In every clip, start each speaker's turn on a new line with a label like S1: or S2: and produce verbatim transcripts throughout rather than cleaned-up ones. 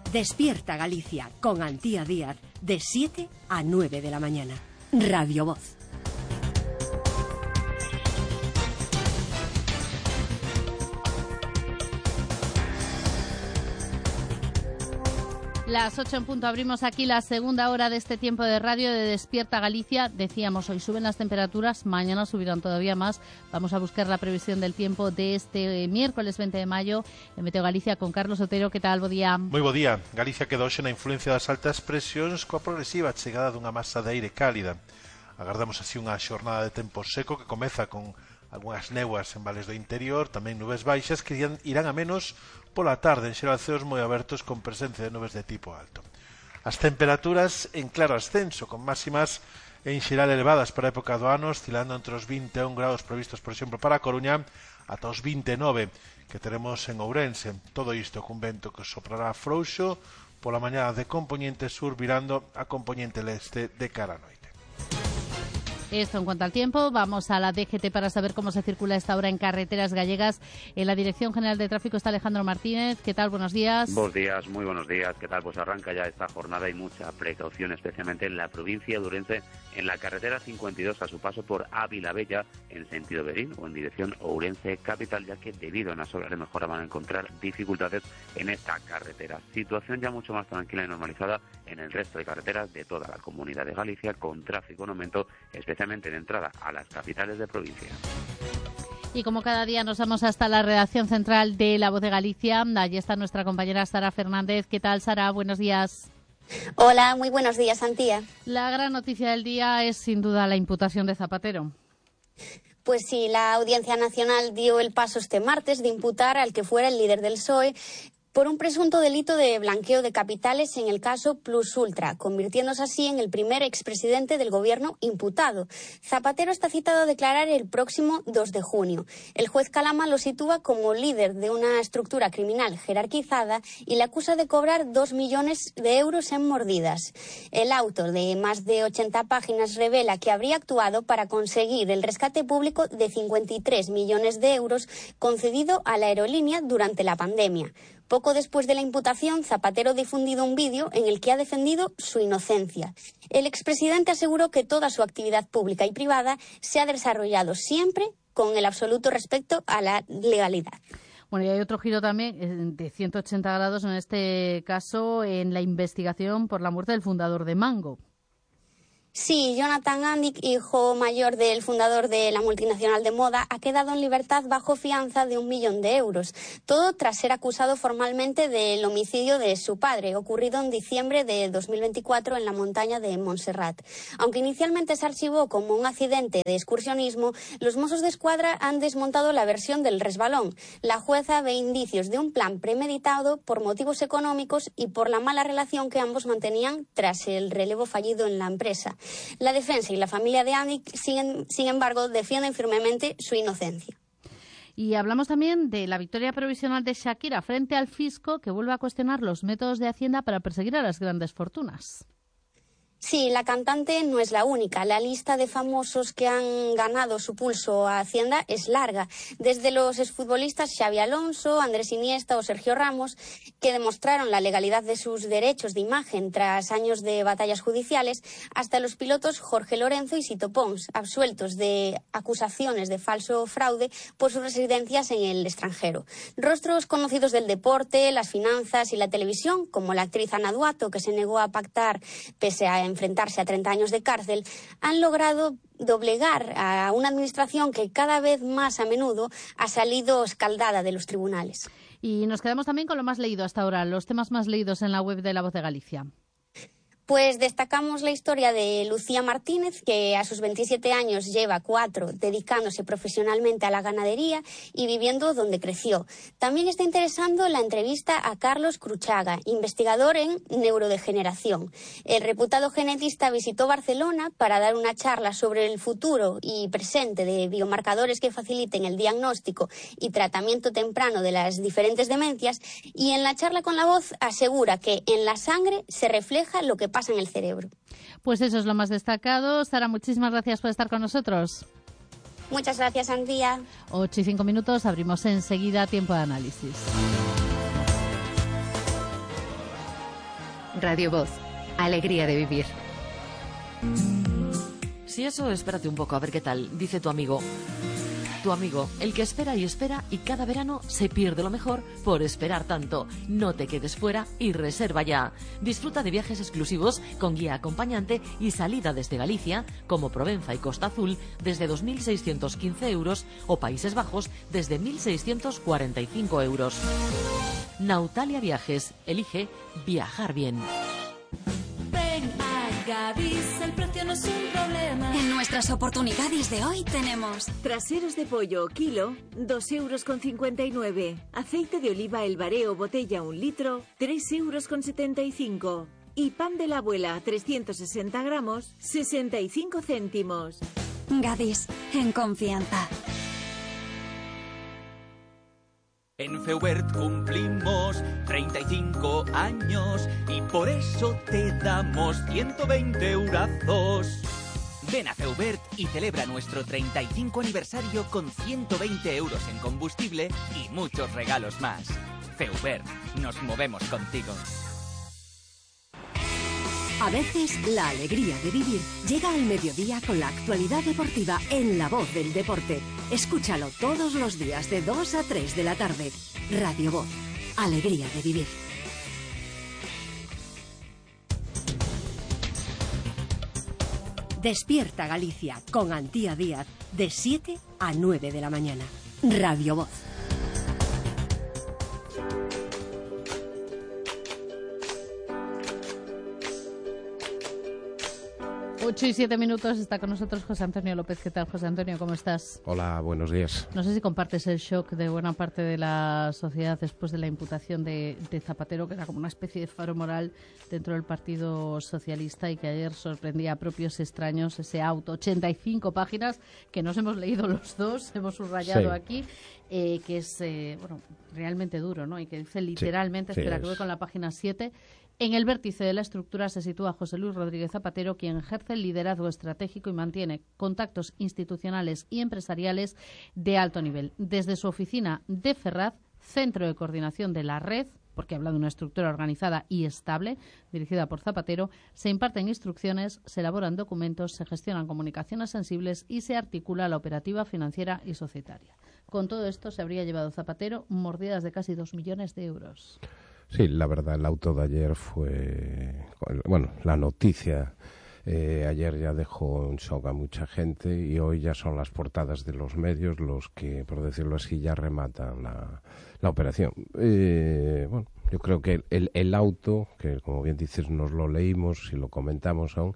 S1: Despierta Galicia con Antía Díaz de siete a nueve de la mañana. Radio Voz.
S2: Las ocho en punto, abrimos aquí la segunda hora de este tiempo de radio de Despierta Galicia. Decíamos, hoy suben las temperaturas, mañana subirán todavía más. Vamos a buscar la previsión del tiempo de este miércoles veinte de maio en Meteo Galicia con Carlos Otero. Que tal, bo día?
S3: Moi bo día. Galicia quedou hoxe na influencia das altas presións coa progresiva chegada dunha masa de aire cálida. Agardamos así unha xornada de tempo seco que comeza con algunhas néboas en vales do interior, tamén nubes baixas que irán a menos pola tarde, en xeral ceos moi abertos con presencia de nubes de tipo alto. As temperaturas en claro ascenso, con máximas en xeral elevadas para a época do ano, oscilando entre os vinte e un graus previstos, por exemplo, para a Coruña, ata os vinte e nove que teremos en Ourense. Todo isto cun vento que soprará frouxo pola mañá de compoñente sur virando a compoñente leste de cara a noite.
S2: Esto en cuanto al tiempo. Vamos a la D G T para saber cómo se circula esta hora en carreteras gallegas. En la Dirección General de Tráfico está Alejandro Martínez. ¿Qué tal? Buenos días.
S4: Buenos días, muy buenos días. ¿Qué tal? Pues arranca ya esta jornada y mucha precaución, especialmente en la provincia de Ourense, en la carretera cincuenta y dos a su paso por Ávila Bella, en sentido Berín o en dirección Ourense capital, ya que debido a unas obras de mejora van a encontrar dificultades en esta carretera. Situación ya mucho más tranquila y normalizada en el resto de carreteras de toda la Comunidad de Galicia, con tráfico en aumento, especialmente de entrada a las capitales de provincia.
S2: Y como cada día nos vamos hasta la redacción central de La Voz de Galicia. Allí está nuestra compañera Sara Fernández. ¿Qué tal, Sara? Buenos días.
S5: Hola, muy buenos días, Antía.
S2: La gran noticia del día es sin duda la imputación de Zapatero.
S5: Pues sí, la Audiencia Nacional dio el paso este martes de imputar al que fuera el líder del P S O E por un presunto delito de blanqueo de capitales en el caso Plus Ultra, convirtiéndose así en el primer expresidente del gobierno imputado. Zapatero está citado a declarar el próximo dos de junio. El juez Calama lo sitúa como líder de una estructura criminal jerarquizada y le acusa de cobrar dos millones de euros en mordidas. El auto de más de ochenta páginas revela que habría actuado para conseguir el rescate público de cincuenta y tres millones de euros concedido a la aerolínea durante la pandemia. Poco después de la imputación, Zapatero ha difundido un vídeo en el que ha defendido su inocencia. El expresidente aseguró que toda su actividad pública y privada se ha desarrollado siempre con el absoluto respeto a la legalidad.
S2: Bueno, y hay otro giro también de ciento ochenta grados, en este caso, en la investigación por la muerte del fundador de Mango.
S5: Sí, Jonathan Andic, hijo mayor del fundador de la multinacional de moda, ha quedado en libertad bajo fianza de un millón de euros. Todo tras ser acusado formalmente del homicidio de su padre, ocurrido en diciembre de dos mil veinticuatro en la montaña de Montserrat. Aunque inicialmente se archivó como un accidente de excursionismo, los Mossos de Escuadra han desmontado la versión del resbalón. La jueza ve indicios de un plan premeditado por motivos económicos y por la mala relación que ambos mantenían tras el relevo fallido en la empresa. La defensa y la familia de Andic, sin, sin embargo, defienden firmemente su inocencia.
S2: Y hablamos también de la victoria provisional de Shakira frente al fisco, que vuelve a cuestionar los métodos de Hacienda para perseguir a las grandes fortunas.
S5: Sí, la cantante no es la única. La lista de famosos que han ganado su pulso a Hacienda es larga. Desde los exfutbolistas Xavi Alonso, Andrés Iniesta o Sergio Ramos, que demostraron la legalidad de sus derechos de imagen tras años de batallas judiciales, hasta los pilotos Jorge Lorenzo y Sito Pons, absueltos de acusaciones de falso fraude por sus residencias en el extranjero. Rostros conocidos del deporte, las finanzas y la televisión, como la actriz Ana Duato, que se negó a pactar pese a enfrentarse a treinta años de cárcel, han logrado doblegar a una administración que cada vez más a menudo ha salido escaldada de los tribunales.
S2: Y nos quedamos también con lo más leído hasta ahora, los temas más leídos en la web de La Voz de Galicia.
S5: Pues destacamos la historia de Lucía Martínez, que a sus veintisiete años lleva cuatro dedicándose profesionalmente a la ganadería y viviendo donde creció. También está interesando la entrevista a Carlos Cruchaga, investigador en neurodegeneración. El reputado genetista visitó Barcelona para dar una charla sobre el futuro y presente de biomarcadores que faciliten el diagnóstico y tratamiento temprano de las diferentes demencias, y en la charla con La Voz asegura que en la sangre se refleja lo que pasa en el cerebro.
S2: Pues eso es lo más destacado. Sara, muchísimas gracias por estar con nosotros.
S5: Muchas gracias, Antía.
S2: Ocho y cinco minutos, abrimos enseguida tiempo de análisis.
S6: Radio Voz. Alegría de vivir.
S7: Si eso, espérate un poco, a ver qué tal, dice tu amigo. Tu amigo, el que espera y espera y cada verano se pierde lo mejor por esperar tanto. No te quedes fuera y reserva ya. Disfruta de viajes exclusivos con guía acompañante y salida desde Galicia, como Provenza y Costa Azul, desde dos mil seiscientos quince euros o Países Bajos desde mil seiscientos cuarenta y cinco euros. Nautalia Viajes. Elige viajar bien.
S8: Gadis, el precio no es un problema.
S9: En nuestras oportunidades de hoy tenemos
S10: traseros de pollo kilo, dos euros con cincuenta y nueve. Aceite de oliva El Bareo botella un litro, tres euros con setenta y cinco. Y pan de la abuela trescientos sesenta gramos, sesenta y cinco céntimos.
S9: Gadis, en confianza.
S11: En Feubert cumplimos treinta y cinco años y por eso te damos ciento veinte eurazos. Ven a Feubert y celebra nuestro treinta y cinco aniversario con ciento veinte euros en combustible y muchos regalos más. Feubert, nos movemos contigo.
S1: A veces la alegría de vivir llega al mediodía con la actualidad deportiva en La Voz del Deporte. Escúchalo todos los días de dos a tres de la tarde. Radio Voz. Alegría de vivir. Despierta Galicia con Antía Díaz de siete a nueve de la mañana. Radio Voz.
S2: ocho y siete minutos, está con nosotros José Antonio López. ¿Qué tal, José Antonio? ¿Cómo estás?
S12: Hola, buenos días.
S2: No sé si compartes el shock de buena parte de la sociedad después de la imputación de, de Zapatero, que era como una especie de faro moral dentro del Partido Socialista y que ayer sorprendía a propios extraños ese auto. ochenta y cinco páginas que nos hemos leído los dos, hemos subrayado sí. aquí, eh, que es eh, bueno realmente duro, ¿no? Y que dice literalmente, sí, espera sí, que voy con la página siete. En el vértice de la estructura se sitúa José Luis Rodríguez Zapatero, quien ejerce el liderazgo estratégico y mantiene contactos institucionales y empresariales de alto nivel. Desde su oficina de Ferraz, centro de coordinación de la red, porque habla de una estructura organizada y estable, dirigida por Zapatero, se imparten instrucciones, se elaboran documentos, se gestionan comunicaciones sensibles y se articula la operativa financiera y societaria. Con todo esto se habría llevado Zapatero mordidas de casi dos millones de euros.
S12: Sí, la verdad, el auto de ayer fue... Bueno, la noticia eh, ayer ya dejó en shock a mucha gente y hoy ya son las portadas de los medios los que, por decirlo así, ya rematan la, la operación. Eh, bueno, yo creo que el, el auto, que como bien dices nos lo leímos y lo comentamos aún,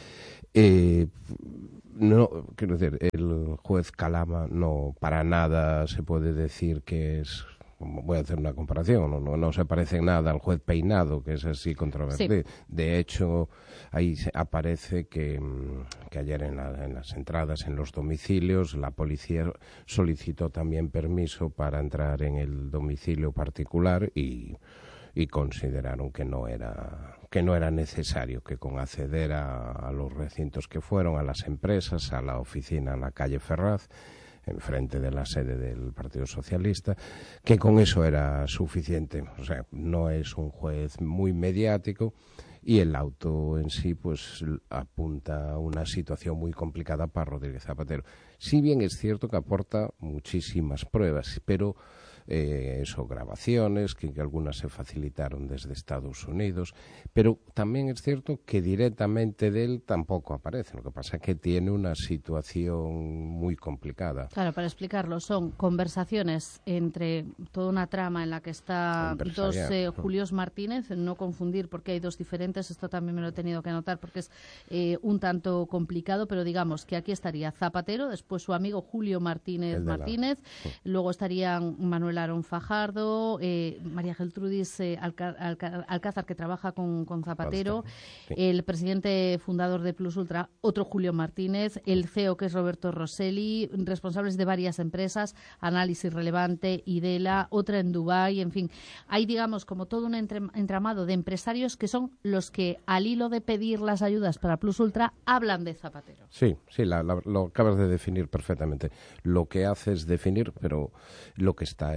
S12: eh, no, quiero decir, el juez Calama no para nada se puede decir que es... Voy a hacer una comparación, no, no, no se parece en nada al juez Peinado, que es así controvertido. Sí. De hecho, ahí aparece que, que ayer en, la, en las entradas en los domicilios la policía solicitó también permiso para entrar en el domicilio particular y, y consideraron que no era que no era necesario, que con acceder a, a los recintos que fueron, a las empresas, a la oficina en la calle Ferraz, enfrente de la sede del Partido Socialista, que con eso era suficiente. O sea, no es un juez muy mediático y el auto en sí pues apunta a una situación muy complicada para Rodríguez Zapatero. Si bien es cierto que aporta muchísimas pruebas, pero eh, eso, grabaciones, que, que algunas se facilitaron desde Estados Unidos, pero también es cierto que directamente de él tampoco aparece. Lo que pasa es que tiene una situación muy complicada.
S2: Claro, para explicarlo, son conversaciones entre toda una trama en la que está dos eh, Julios Martínez, no confundir porque hay dos diferentes, esto también me lo he tenido que anotar porque es eh, un tanto complicado, pero digamos que aquí estaría Zapatero, después su amigo Julio Martínez Martínez, la... luego estarían Manuel Aarón Fajardo, eh, María Geltrudis eh, Alca Alca Alcázar, que trabaja con, con Zapatero, sí. el presidente fundador de Plus Ultra, otro Julio Martínez, el C E O que es Roberto Rosselli, responsables de varias empresas, Análisis Relevante, Idela, otra en Dubái, en fin. Hay, digamos, como todo un entre entramado de empresarios que son los que, al hilo de pedir las ayudas para Plus Ultra, hablan de Zapatero.
S12: Sí, sí, la, la, lo acabas de definir perfectamente. Lo que hace es definir, pero lo que está es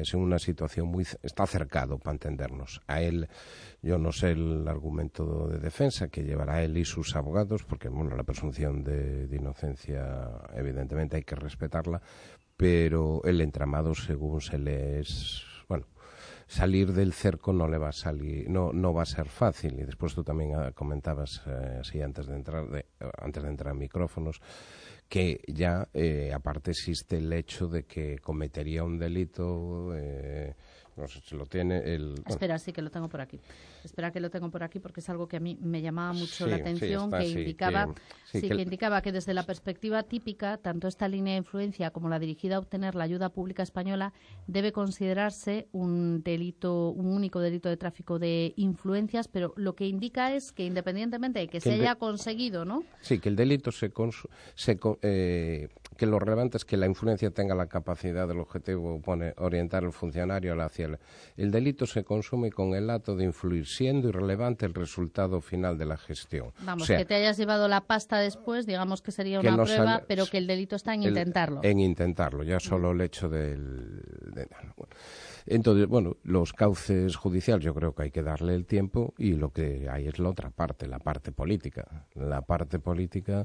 S12: es en una situación muy... está cercado, para entendernos. A él, yo no sé el argumento de defensa que llevará él y sus abogados, porque, bueno, la presunción de, de inocencia, evidentemente hay que respetarla, pero el entramado, según se le es... bueno, salir del cerco no le va a salir, no, no va a ser fácil. Y después tú también comentabas, eh, así antes de entrar, de, antes de entrar a micrófonos, que ya, eh, aparte existe el hecho de que cometería un delito, eh, no sé si lo tiene el... Bueno.
S2: Espera, sí que lo tengo por aquí. Espera que lo tengo por aquí porque es algo que a mí me llamaba mucho
S12: sí,
S2: la atención,
S12: sí, está,
S2: que,
S12: sí,
S2: indicaba,
S12: que,
S2: sí,
S12: sí,
S2: que,
S12: que
S2: indicaba que desde la perspectiva típica, tanto esta línea de influencia como la dirigida a obtener la ayuda pública española debe considerarse un delito, un único delito de tráfico de influencias, pero lo que indica es que independientemente de que, que se haya de... conseguido, ¿no?
S12: Sí, que el delito se, se eh, que lo relevante es que la influencia tenga la capacidad del objetivo pone orientar al funcionario hacia el, el delito se consume con el acto de influir, siendo irrelevante el resultado final de la gestión.
S2: Vamos,
S12: o sea,
S2: que te hayas llevado la pasta después, digamos que sería una que no prueba, sale, pero que el delito está en el, intentarlo.
S12: En intentarlo, ya solo el hecho del... De, bueno. Entonces, bueno, los cauces judiciales yo creo que hay que darle el tiempo y lo que hay es la otra parte, la parte política. La parte política,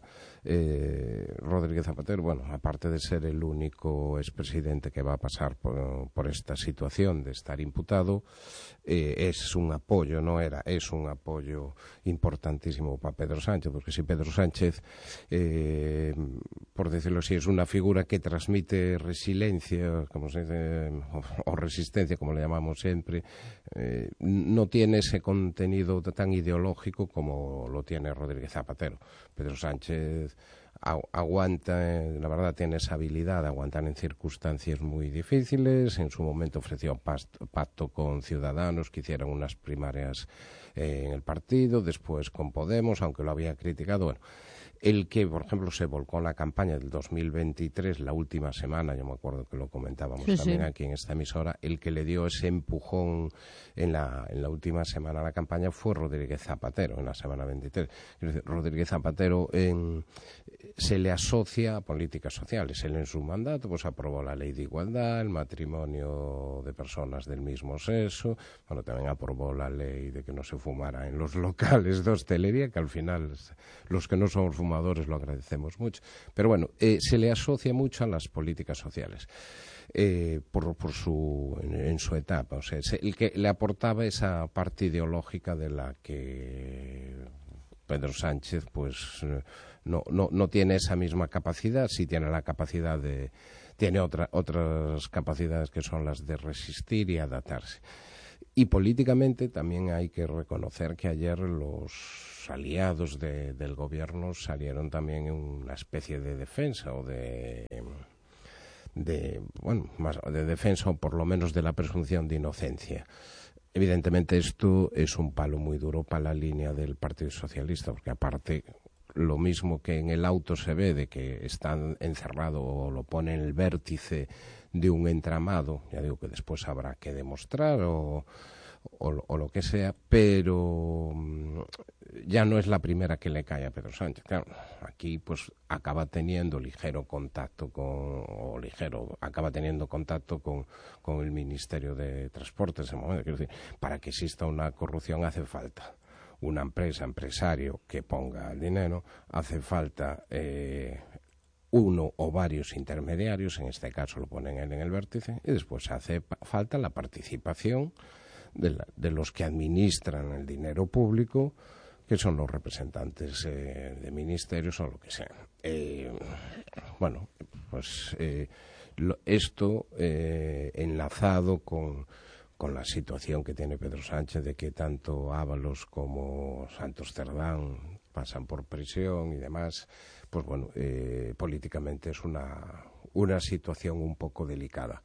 S12: eh, Rodríguez Zapatero, bueno, aparte de ser el único expresidente que va a pasar por, por esta situación de estar imputado, eh, es un apoyo, no era, es un apoyo importantísimo para Pedro Sánchez, porque si Pedro Sánchez, eh, por decirlo así, es una figura que transmite resiliencia, como se dice, o, o resistencia, como le llamamos siempre, eh, no tiene ese contenido tan ideológico como lo tiene Rodríguez Zapatero. Pedro Sánchez agu aguanta, eh, la verdad tiene esa habilidad de aguantar en circunstancias muy difíciles. En su momento ofreció un pacto con Ciudadanos que hicieran unas primarias eh, en el partido, después con Podemos, aunque lo había criticado. Bueno, el que, por ejemplo, se volcó en la campaña del dos mil veintitrés, la última semana, yo me acuerdo que lo comentábamos sí, también sí. aquí en esta emisora, el que le dio ese empujón en la, en la última semana a la campaña fue Rodríguez Zapatero, en la semana veintitrés. Es decir, Rodríguez Zapatero en, se le asocia a políticas sociales. Él en su mandato pues aprobó la ley de igualdad, el matrimonio de personas del mismo sexo, bueno, también aprobó la ley de que no se fumara en los locales de hostelería, que al final los que no somos fumadores lo agradecemos mucho, pero bueno, eh, se le asocia mucho a las políticas sociales eh, por, por su en, en su etapa, o sea, se, el que le aportaba esa parte ideológica de la que Pedro Sánchez pues no, no, no tiene esa misma capacidad, sí tiene la capacidad de tiene otra, otras capacidades que son las de resistir y adaptarse. Y políticamente también hay que reconocer que ayer los aliados de, del gobierno salieron también en una especie de defensa o de, de, bueno, más de defensa o por lo menos de la presunción de inocencia. Evidentemente esto es un palo muy duro para la línea del Partido Socialista, porque aparte lo mismo que en el auto se ve de que están encerrado o lo pone en el vértice de un entramado, ya digo que después habrá que demostrar o, o, o lo que sea, pero ya no es la primera que le cae a Pedro Sánchez. Claro, aquí pues acaba teniendo ligero contacto con, o ligero, acaba teniendo contacto con, con el Ministerio de Transportes en momento. Quiero decir, para que exista una corrupción hace falta una empresa, empresario que ponga el dinero, hace falta eh, uno o varios intermediarios, en este caso lo ponen él en el vértice, y después hace falta la participación de, la, de los que administran el dinero público, que son los representantes eh, de ministerios o lo que sea. Eh, bueno, pues eh, lo, esto eh, enlazado con... con la situación que tiene Pedro Sánchez de que tanto Ábalos como Santos Cerdán pasan por prisión y demás, pues bueno, eh, políticamente es una, una situación un poco delicada.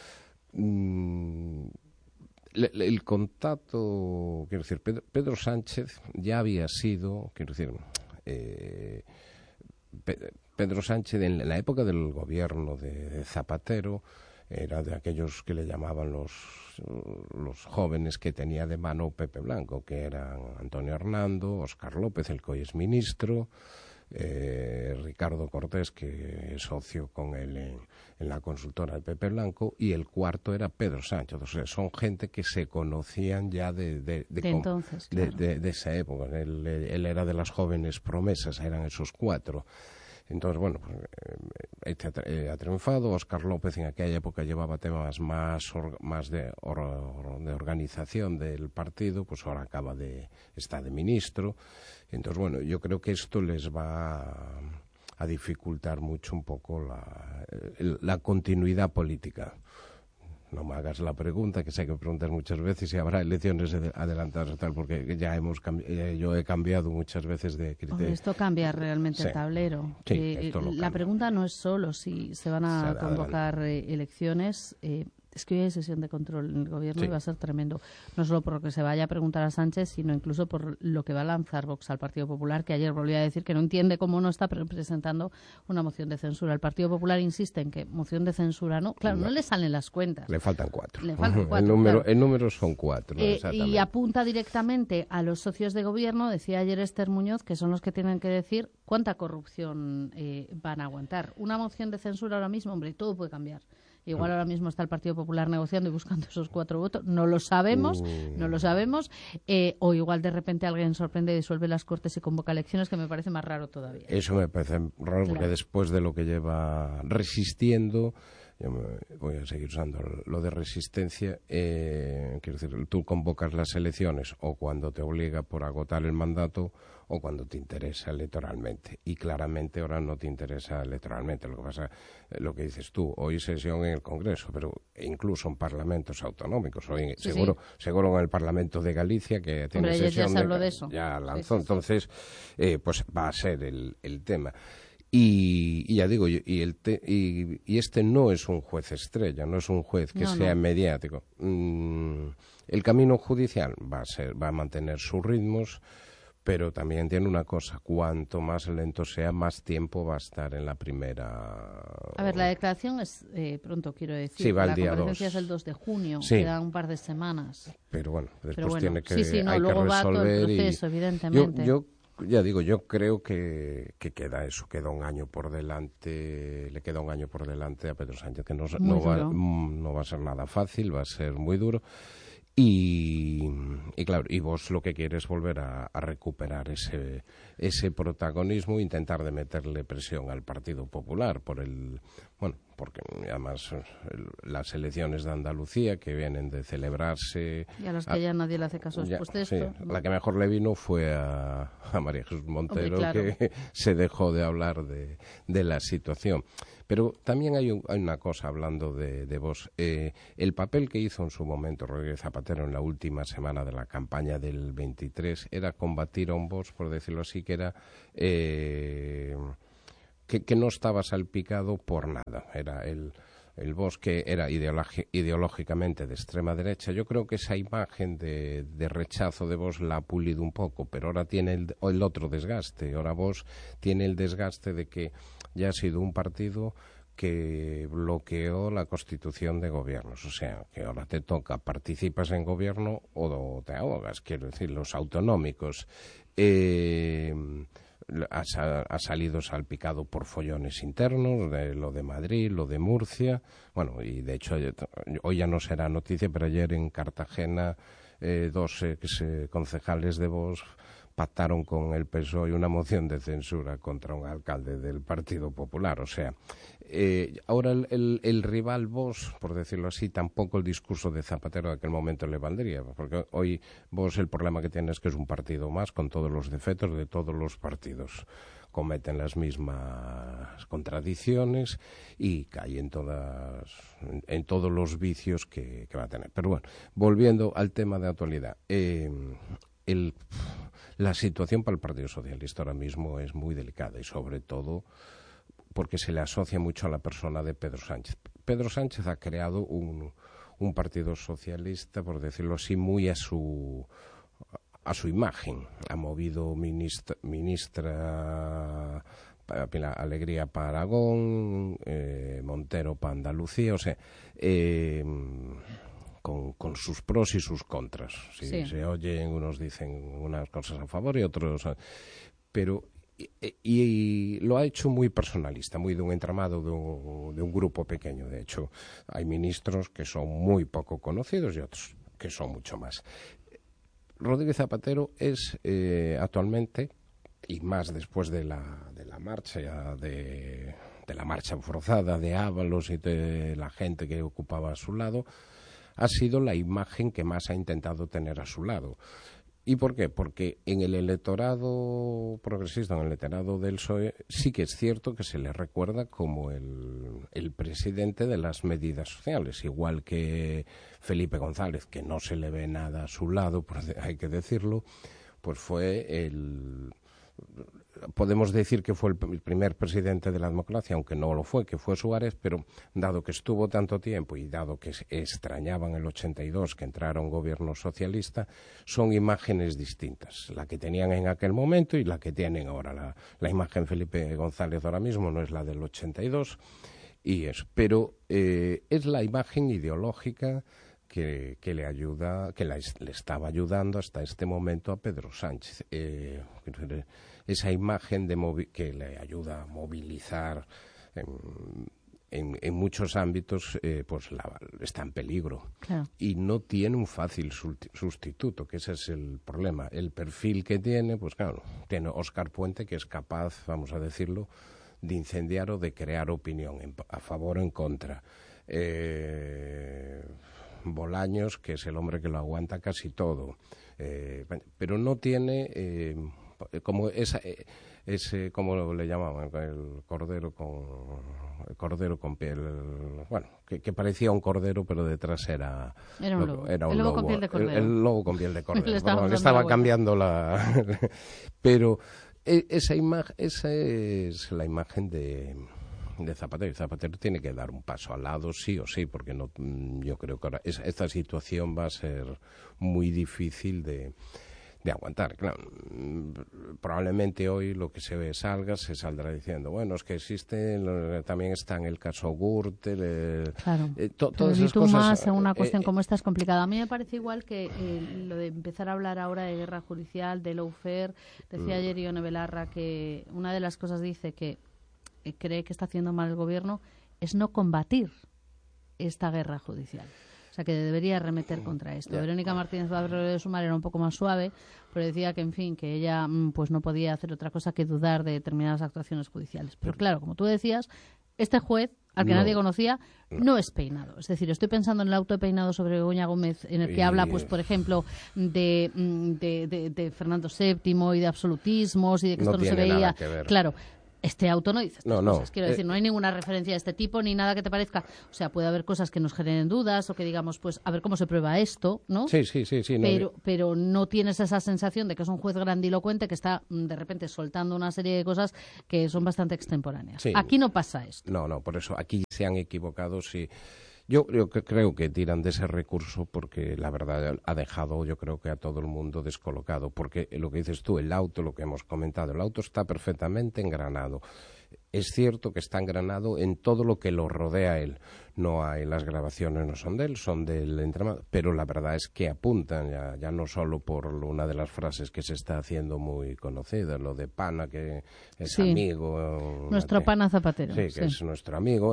S12: Mm, el, el contacto, quiero decir, Pedro, Pedro Sánchez ya había sido, quiero decir, eh, Pedro Sánchez en la época del gobierno de Zapatero era de aquellos que le llamaban los, los jóvenes que tenía de mano Pepe Blanco, que eran Antonio Hernando, Óscar López, el que hoy es ministro, eh, Ricardo Cortés, que es socio con él en, en la consultora de Pepe Blanco, y el cuarto era Pedro Sánchez. O sea, son gente que se conocían ya de, de, de,
S2: de entonces,
S12: de,
S2: claro.
S12: de, de esa época. Él, él era de las jóvenes promesas, eran esos cuatro. Entonces, bueno, pues, eh, ha triunfado. Óscar López en aquella época llevaba temas más, or, más de, or, de organización del partido, pues ahora acaba de, está de ministro. Entonces, bueno, yo creo que esto les va a, a dificultar mucho un poco la, la continuidad política. No me hagas la pregunta, que sé que me preguntas muchas veces si habrá elecciones adelantadas o tal, porque ya hemos cambi- yo he cambiado muchas veces de criterio.
S2: Hombre, esto cambia realmente
S12: sí.
S2: el tablero.
S12: Sí,
S2: eh,
S12: esto lo
S2: la
S12: cambia.
S2: pregunta no es solo si se van a
S12: Se
S2: convocar eh, elecciones. Eh, es que hoy hay sesión de control en el gobierno
S12: sí.
S2: y va a ser tremendo. No solo por lo que se vaya a preguntar a Sánchez, sino incluso por lo que va a lanzar Vox al Partido Popular, que ayer volvió a decir que no entiende cómo no está presentando una moción de censura. El Partido Popular insiste en que moción de censura no. Claro, no, no le salen las cuentas.
S12: Le faltan cuatro.
S2: Le faltan cuatro,
S12: el, número,
S2: claro.
S12: el número son cuatro.
S2: Eh,
S12: exactamente.
S2: y apunta directamente a los socios de gobierno, decía ayer Esther Muñoz, que son los que tienen que decir cuánta corrupción eh, van a aguantar. Una moción de censura ahora mismo, hombre, todo puede cambiar. Igual ahora mismo está el Partido Popular negociando y buscando esos cuatro votos. No lo sabemos, uh. no lo sabemos. Eh, o igual de repente alguien sorprende y disuelve las Cortes y convoca elecciones, que me parece más raro todavía.
S12: Eso me parece raro claro. porque después de lo que lleva resistiendo, yo me voy a seguir usando lo de resistencia, eh, quiero decir, tú convocas las elecciones o cuando te obliga por agotar el mandato o cuando te interesa electoralmente. Y claramente ahora no te interesa electoralmente. Lo que pasa, lo que dices tú, hoy sesión en el Congreso, pero incluso en parlamentos autonómicos. Hoy
S2: sí,
S12: seguro,
S2: sí.
S12: seguro en el Parlamento de Galicia, que tiene
S2: Hombre,
S12: sesión
S2: ya se habló de, de eso.
S12: Ya lanzó.
S2: Sí, sí, sí.
S12: Entonces, eh, pues va a ser el, el tema. Y, y ya digo, y, el te, y, y este no es un juez estrella, no es un juez que
S2: no,
S12: sea
S2: no.
S12: mediático. Mm, el camino judicial va a ser, va a mantener sus ritmos, pero también tiene una cosa, cuanto más lento sea, más tiempo va a estar en la primera...
S2: A ver, la declaración es eh, pronto, quiero decir.
S12: Sí, va
S2: la
S12: el día
S2: comparecencia
S12: dos.
S2: es el dos de junio,
S12: sí.
S2: queda un par de semanas.
S12: Pero bueno, después
S2: pero bueno,
S12: tiene que,
S2: sí, sí, no,
S12: hay
S2: luego
S12: que
S2: va todo el
S12: resolver
S2: proceso,
S12: y
S2: evidentemente.
S12: Yo, yo ya digo, yo creo que, que queda eso, queda un año por delante, le queda un año por delante a Pedro Sánchez, que no, no, va, no va a ser nada fácil, va a ser muy duro. Y, y claro, y vos lo que quieres es volver a, a recuperar ese, ese protagonismo, intentar de meterle presión al Partido Popular por el, bueno, porque además las elecciones de Andalucía que vienen de celebrarse
S2: y a las que a, ya nadie le hace caso
S12: ya,
S2: después de
S12: sí,
S2: esto, ¿no?
S12: La que mejor le vino fue a, a María Jesús Montero. Hombre, claro. Que se dejó de hablar de, de la situación. Pero también hay, un, hay una cosa, hablando de, de vos, eh, el papel que hizo en su momento Rodríguez Zapatero en la última semana de la campaña del veintitrés era combatir a un Vox, por decirlo así, que era eh, que, que no estaba salpicado por nada. Era el, el Vox que era ideologi, ideológicamente de extrema derecha. Yo creo que esa imagen de, de rechazo de Vox la ha pulido un poco, pero ahora tiene el, el otro desgaste. Ahora Vox tiene el desgaste de que ya ha sido un partido que bloqueó la constitución de gobiernos. O sea, que ahora te toca, participas en gobierno o te ahogas, quiero decir, los autonómicos. Eh, ha, ha salido salpicado por follones internos, de lo de Madrid, lo de Murcia. Bueno, y de hecho, hoy ya no será noticia, pero ayer en Cartagena eh, dos eh, concejales de Vox pactaron con el P S O E una moción de censura contra un alcalde del Partido Popular. O sea, eh, ahora el, el, el rival Vox, por decirlo así, tampoco el discurso de Zapatero de aquel momento le valdría, porque hoy Vox el problema que tiene es que es un partido más con todos los defectos de todos los partidos. Cometen las mismas contradicciones y cae en todas en, en todos los vicios que, que va a tener. Pero bueno, volviendo al tema de actualidad, eh, el, la situación para el Partido Socialista ahora mismo es muy delicada y sobre todo porque se le asocia mucho a la persona de Pedro Sánchez. Pedro Sánchez ha creado un, un partido socialista, por decirlo así, muy a su a su imagen. Ha movido ministra, ministra Pilar Alegría para Aragón, eh, Montero para Andalucía, o sea, eh, con, con sus pros y sus contras. Si sí. Se oyen, unos dicen unas cosas a favor y otros... Pero y, y lo ha hecho muy personalista, muy de un entramado de un, de un grupo pequeño. De hecho, hay ministros que son muy poco conocidos y otros que son mucho más. Rodríguez Zapatero es eh, actualmente, y más después de la, de la marcha de, de la marcha forzada de Ábalos y de la gente que ocupaba a su lado, ha sido la imagen que más ha intentado tener a su lado. ¿Y por qué? Porque en el electorado progresista, en el electorado del P S O E, sí que es cierto que se le recuerda como el, el presidente de las medidas sociales, igual que Felipe González, que no se le ve nada a su lado, hay que decirlo, pues fue el... Podemos decir que fue el primer presidente de la democracia, aunque no lo fue, que fue Suárez, pero dado que estuvo tanto tiempo y dado que extrañaban el ochenta y dos que entrara un gobierno socialista, son imágenes distintas. La que tenían en aquel momento y la que tienen ahora. La, la imagen Felipe González ahora mismo no es la del ochenta y dos, y es, pero eh, es la imagen ideológica que, que le ayuda, que la, le estaba ayudando hasta este momento a Pedro Sánchez. Eh, esa imagen de movi- que le ayuda a movilizar en, en, en muchos ámbitos, eh, pues la, está en peligro.
S2: Claro.
S12: Y no tiene un fácil sustituto, que ese es el problema. El perfil que tiene, pues claro, tiene Óscar Puente, que es capaz, vamos a decirlo, de incendiar o de crear opinión en, a favor o en contra. Eh, Bolaños, que es el hombre que lo aguanta casi todo. Eh, pero no tiene... Eh, como esa, ese, como le llamaban, el cordero con el cordero con piel, bueno, que, que parecía un cordero, pero detrás era,
S2: era un lobo,
S12: era un
S2: el lobo,
S12: lobo
S2: con piel de cordero.
S12: El, el lobo con piel de cordero.
S2: le,
S12: Perdón, le estaba cambiando la... pero esa imagen, esa es la imagen de... de Zapatero. Zapatero tiene que dar un paso al lado sí o sí, porque no, yo creo que ahora esa, esta situación va a ser muy difícil de, de aguantar. Claro, probablemente hoy lo que se ve salga, se saldrá diciendo, bueno, es que existe, también está en el caso Gürtel, eh,
S2: claro.
S12: eh, to,
S2: todas
S12: esas
S2: tú
S12: cosas.
S2: Más en una cuestión
S12: eh,
S2: como esta es complicada. A mí me parece igual que eh, lo de empezar a hablar ahora de guerra judicial, de lawfare. Decía mm. ayer Ione Belarra que una de las cosas dice que eh, cree que está haciendo mal el gobierno es no combatir esta guerra judicial. O sea, que debería remeter contra esto. Yeah. Verónica Martínez Valverde de Sumar era un poco más suave, pero decía que, en fin, que ella pues no podía hacer otra cosa que dudar de determinadas actuaciones judiciales. Pero claro, como tú decías, este juez, al que no, nadie conocía, no. no es peinado. Es decir, estoy pensando en el auto de peinado sobre Begoña Gómez, en el que y... habla, pues por ejemplo, de, de, de, de Fernando séptimo y de absolutismos y de que
S12: no
S2: esto no se veía. Claro. Este auto no dice estas
S12: no, no.
S2: cosas. Quiero decir, no hay ninguna referencia de este tipo ni nada que te parezca. O sea, puede haber cosas que nos generen dudas o que digamos, pues, a ver cómo se prueba esto, ¿no?
S12: Sí, sí, sí. sí
S2: pero,
S12: no...
S2: pero no tienes esa sensación de que es un juez grandilocuente que está de repente soltando una serie de cosas que son bastante extemporáneas. Sí. Aquí no pasa esto.
S12: No, no, por eso aquí se han equivocado, sí. Yo, yo creo que tiran de ese recurso porque la verdad ha dejado, yo creo que a todo el mundo descolocado. Porque lo que dices tú, el auto, lo que hemos comentado, el auto está perfectamente engranado. Es cierto que está engranado en todo lo que lo rodea a él. No hay, las grabaciones no son de él, son del entramado. Pero la verdad es que apuntan, ya, ya no solo por una de las frases que se está haciendo muy conocida, lo de Pana, que es
S2: sí.
S12: amigo.
S2: Nuestro Pana Zapatero.
S12: Sí, que sí. es nuestro amigo.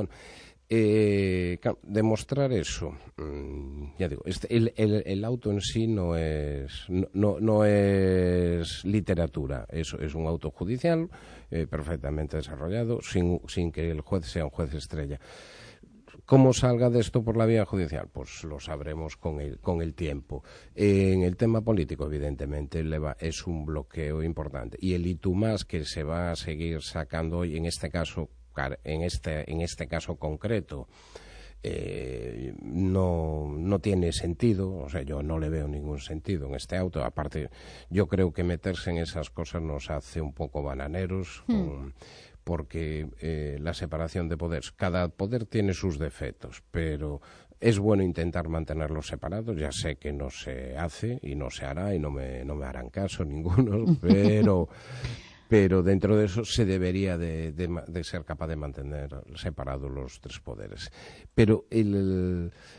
S12: Eh, demostrar eso, mmm, ya digo, este, el, el, el auto en sí no es no, no es literatura, es, es un auto judicial eh, perfectamente desarrollado, sin, sin que el juez sea un juez estrella. ¿Cómo salga de esto por la vía judicial? Pues lo sabremos con el, con el tiempo. Eh, en el tema político, evidentemente, le va, es un bloqueo importante. Y el y tú más que se va a seguir sacando hoy, en este caso, en este, en este caso concreto, eh, no, no tiene sentido. O sea, yo no le veo ningún sentido en este auto. Aparte, yo creo que meterse en esas cosas nos hace un poco bananeros. Hmm. Con, porque eh, la separación de poderes, cada poder tiene sus defectos, pero es bueno intentar mantenerlos separados. Ya sé que no se hace y no se hará y no me, no me harán caso ninguno, pero... pero dentro de eso se debería de, de, de ser capaz de mantener separados los tres poderes. Pero el,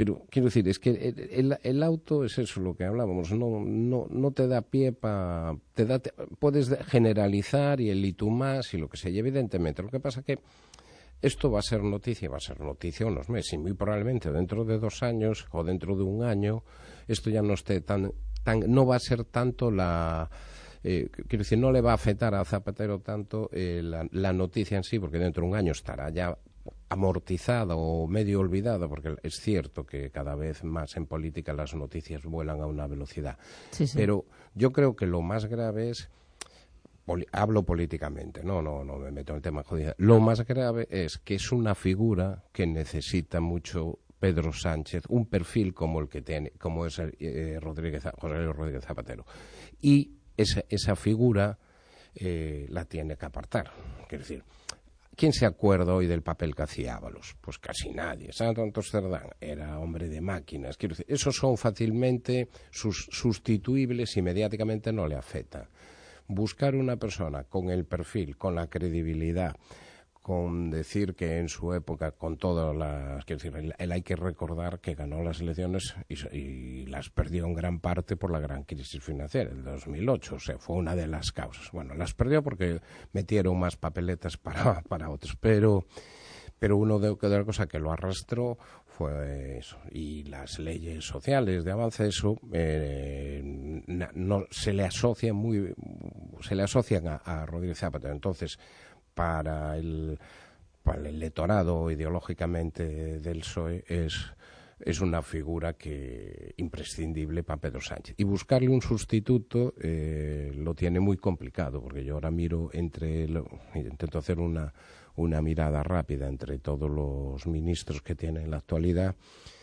S12: Pero quiero decir, es que el, el auto es eso, lo que hablábamos, no no no te da pie para... te da te, puedes generalizar y el y tú más y lo que sea, y evidentemente. Lo que pasa que esto va a ser noticia, va a ser noticia unos meses, y muy probablemente dentro de dos años o dentro de un año, esto ya no esté tan... tan no va a ser tanto la... Eh, quiero decir, no le va a afectar a Zapatero tanto eh, la, la noticia en sí, porque dentro de un año estará ya amortizada o medio olvidada, porque es cierto que cada vez más en política las noticias vuelan a una velocidad.
S2: Sí, sí.
S12: Pero yo creo que lo más grave es, poli, hablo políticamente, no, no, no me meto en el tema judicial, lo más grave es que es una figura que necesita mucho Pedro Sánchez, un perfil como el que tiene, como es eh, Rodríguez, José Rodríguez Zapatero, y esa, esa figura eh, la tiene que apartar. Quiero decir, ¿quién se acuerda hoy del papel que hacía Ábalos? Pues casi nadie. Santos Cerdán era hombre de máquinas. Quiero decir, esos son fácilmente sus, sustituibles y mediáticamente no le afecta. Buscar una persona con el perfil, con la credibilidad, con decir que en su época, con todas las... Quiero decir, él, él hay que recordar que ganó las elecciones y, y las perdió en gran parte por la gran crisis financiera del dos mil ocho. O sea, fue una de las causas. Bueno, las perdió porque metieron más papeletas para, para otros, pero... Pero uno de, de las cosas que lo arrastró fue eso. Y las leyes sociales de avance, eso, eh, no, se le asocia muy, se le asocian a, a Rodríguez Zapatero. Entonces, para el, para el electorado ideológicamente del P S O E es, es una figura que imprescindible para Pedro Sánchez. Y buscarle un sustituto eh, lo tiene muy complicado, porque yo ahora miro entre, lo, intento hacer una... una mirada rápida entre todos los ministros que tiene en la actualidad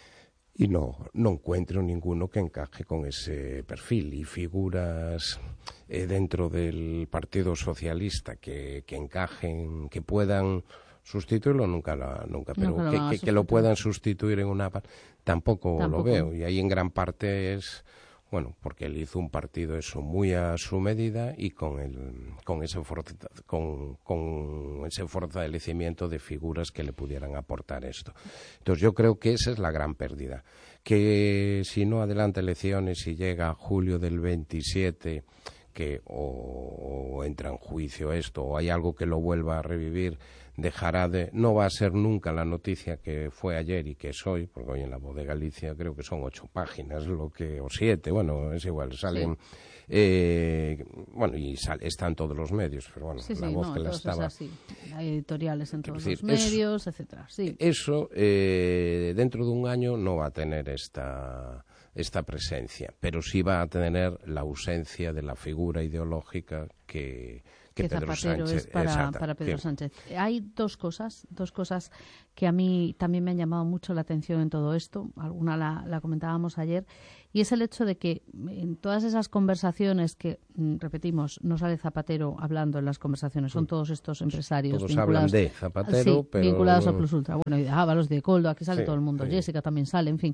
S12: y no, no encuentro ninguno que encaje con ese perfil. Y figuras eh, dentro del Partido Socialista que, que encajen, que puedan sustituirlo, nunca, la, nunca pero
S2: nunca
S12: que, que, que lo puedan sustituir en una... Tampoco, tampoco lo veo, y ahí en gran parte es... Bueno, porque él hizo un partido eso muy a su medida y con el con ese forza, con, con ese fortalecimiento de figuras que le pudieran aportar esto. Entonces yo creo que esa es la gran pérdida. Que si no adelanta elecciones y llega a julio del veintisiete, que o, o entra en juicio esto o hay algo que lo vuelva a revivir, dejará de, no va a ser nunca la noticia que fue ayer y que es hoy, porque hoy en La Voz de Galicia creo que son ocho páginas, lo que o siete, bueno, es igual, salen, sí. eh, bueno, y sal, están todos los medios, pero bueno,
S2: sí,
S12: La
S2: sí,
S12: Voz
S2: no,
S12: que la estaba...
S2: Es así. Hay editoriales en todos
S12: decir,
S2: los medios,
S12: eso,
S2: etcétera. Sí.
S12: Eso, eh, dentro de un año no va a tener esta... esta presencia, pero sí va a tener la ausencia de la figura ideológica que, que,
S2: que
S12: Pedro
S2: Zapatero
S12: Sánchez
S2: es para,
S12: exacta,
S2: para Pedro
S12: que...
S2: Sánchez. Hay dos cosas, dos cosas que a mí también me han llamado mucho la atención en todo esto, alguna la, la comentábamos ayer, y es el hecho de que en todas esas conversaciones que, repetimos, no sale Zapatero hablando en las conversaciones, son todos estos empresarios
S12: todos
S2: vinculados,
S12: hablan de Zapatero,
S2: sí,
S12: pero...
S2: vinculados a Plus Ultra, bueno, y de Ábalos, de Coldo, aquí sale
S12: sí,
S2: todo el mundo,
S12: sí.
S2: Jessica también sale, en fin.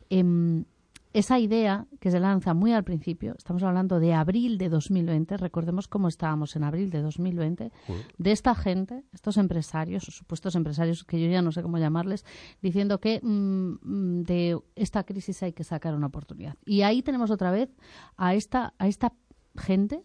S2: Eh, Esa idea que se lanza muy al principio, estamos hablando de abril de dos mil veinte, recordemos cómo estábamos en abril de dos mil veinte, uh. de esta gente, estos empresarios, supuestos empresarios que yo ya no sé cómo llamarles, diciendo que mmm, de esta crisis hay que sacar una oportunidad. Y ahí tenemos otra vez a esta, a esta gente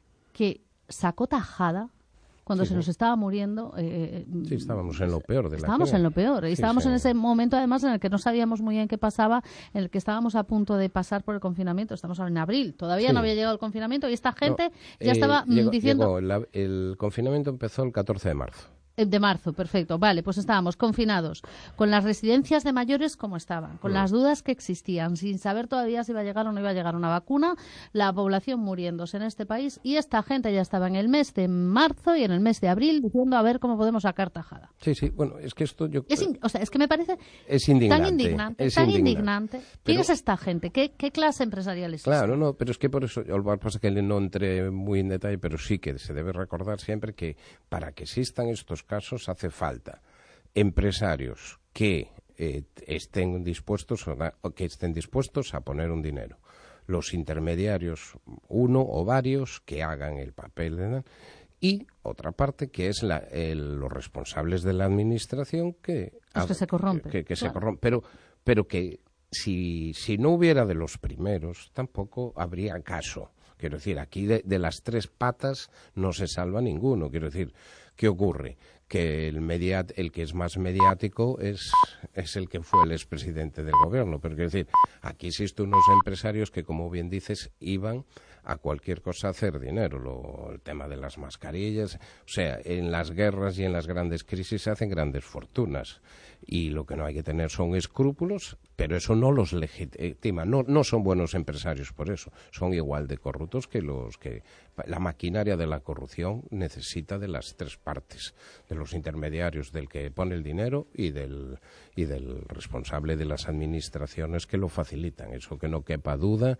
S2: que sacó tajada cuando sí, se nos estaba muriendo. Eh,
S12: sí, estábamos en lo peor de la
S2: Estábamos en lo peor. Y sí, estábamos sí. en ese momento, además, en el que no sabíamos muy bien qué pasaba, en el que estábamos a punto de pasar por el confinamiento. Estamos en abril, todavía sí. no había llegado el confinamiento y esta gente no, ya eh, estaba
S12: llegó,
S2: diciendo...
S12: Llegó, el, el confinamiento empezó el catorce de marzo.
S2: De marzo, perfecto. Vale, pues estábamos confinados, con las residencias de mayores como estaban, con mm. las dudas que existían, sin saber todavía si iba a llegar o no iba a llegar una vacuna, la población muriéndose en este país, y esta gente ya estaba en el mes de marzo y en el mes de abril diciendo a ver cómo podemos sacar tajada.
S12: Sí, sí, bueno, es que esto yo...
S2: Es in... O sea, es que me parece
S12: es indignante,
S2: tan indignante,
S12: es
S2: tan
S12: indignante.
S2: indignante. ¿Quién
S12: pero...
S2: es esta gente? ¿Qué, qué clase empresarial es
S12: Claro,
S2: esta?
S12: no, pero es que por eso, lo que pasa es que no entré muy en detalle, pero sí que se debe recordar siempre que para que existan estos casos hace falta falta empresarios que eh, estén dispuestos a, que estén dispuestos a poner un dinero, los intermediarios, uno o varios que hagan el papel de, y otra parte que es la, el, los responsables de la administración que
S2: los que se corrompen,
S12: que, que
S2: claro.
S12: se corrompen, pero pero que si, si no hubiera de los primeros, tampoco habría caso. Quiero decir, aquí de, de las tres patas no se salva ninguno. Quiero decir, ¿qué ocurre? Que el, mediat, el que es más mediático es, es el que fue el expresidente del gobierno. Pero quiero decir, aquí existen unos empresarios que, como bien dices, iban a cualquier cosa a hacer dinero. Lo, el tema de las mascarillas, o sea, en las guerras y en las grandes crisis se hacen grandes fortunas. Y lo que no hay que tener son escrúpulos, pero eso no los legitima. No, no son buenos empresarios por eso. Son igual de corruptos que los que... La maquinaria de la corrupción necesita de las tres partes, de los intermediarios, del que pone el dinero y del, y del responsable de las administraciones que lo facilitan. Eso que no quepa duda.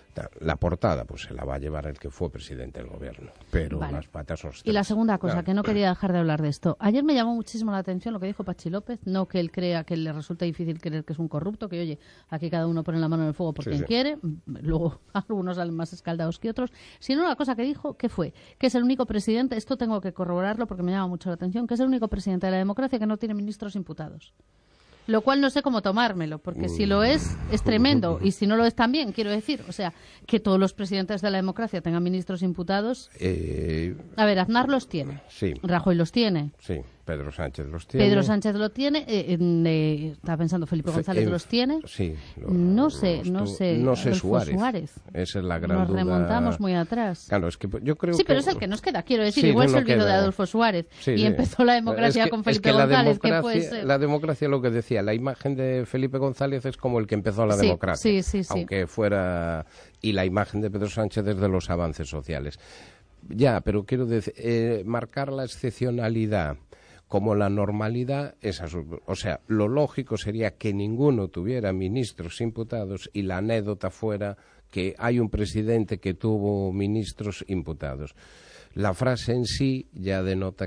S12: La portada, pues se la va a llevar el que fue presidente del gobierno, pero vale. Las patas son...
S2: Y la segunda cosa,
S12: claro.
S2: que no quería dejar de hablar de esto. Ayer me llamó muchísimo la atención lo que dijo Pachi López, no que él crea que le resulta difícil creer que es un corrupto, que oye, aquí cada uno pone la mano en el fuego por
S12: sí,
S2: quien
S12: sí.
S2: quiere, luego algunos salen más escaldados que otros, sino una cosa que dijo, que fue, que es el único presidente, esto tengo que corroborarlo porque me llama mucho la atención, que es el único presidente de la democracia que no tiene ministros imputados. Lo cual no sé cómo tomármelo, porque si lo es, es tremendo, y si no lo es también, quiero decir, o sea, que todos los presidentes de la democracia tengan ministros imputados.
S12: Eh...
S2: A ver, Aznar los tiene,
S12: sí.
S2: Rajoy los tiene.
S12: Sí, Pedro Sánchez los tiene.
S2: Pedro Sánchez lo tiene, eh, eh, estaba pensando, Felipe González
S12: Fe,
S2: los tiene.
S12: Sí. Los,
S2: no sé, no sé.
S12: No sé Suárez.
S2: Suárez.
S12: Esa es la gran
S2: Nos
S12: duda.
S2: remontamos muy atrás.
S12: Claro, es que yo creo
S2: sí,
S12: que...
S2: pero es el que nos queda, quiero decir,
S12: sí,
S2: igual
S12: no
S2: se olvidó
S12: queda.
S2: de Adolfo Suárez
S12: sí,
S2: y
S12: sí.
S2: empezó la democracia
S12: es que,
S2: con Felipe
S12: es que
S2: González,
S12: la
S2: que puede ser.
S12: La democracia, lo que decía, la imagen de Felipe González es como el que empezó la
S2: sí,
S12: democracia,
S2: sí, sí, sí.
S12: aunque fuera... Y la imagen de Pedro Sánchez es de los avances sociales. Ya, pero quiero decir, eh, marcar la excepcionalidad como la normalidad, es o sea, lo lógico sería que ninguno tuviera ministros imputados y la anécdota fuera que hay un presidente que tuvo ministros imputados. La frase en sí ya denota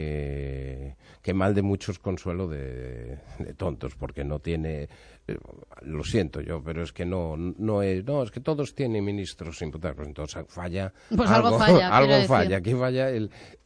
S12: que, que mal de muchos consuelo de, de tontos, porque no tiene, lo siento yo, pero es que no, no es, no, es que todos tienen ministros imputados, entonces falla,
S2: pues
S12: algo,
S2: algo falla,
S12: algo falla, aquí falla el,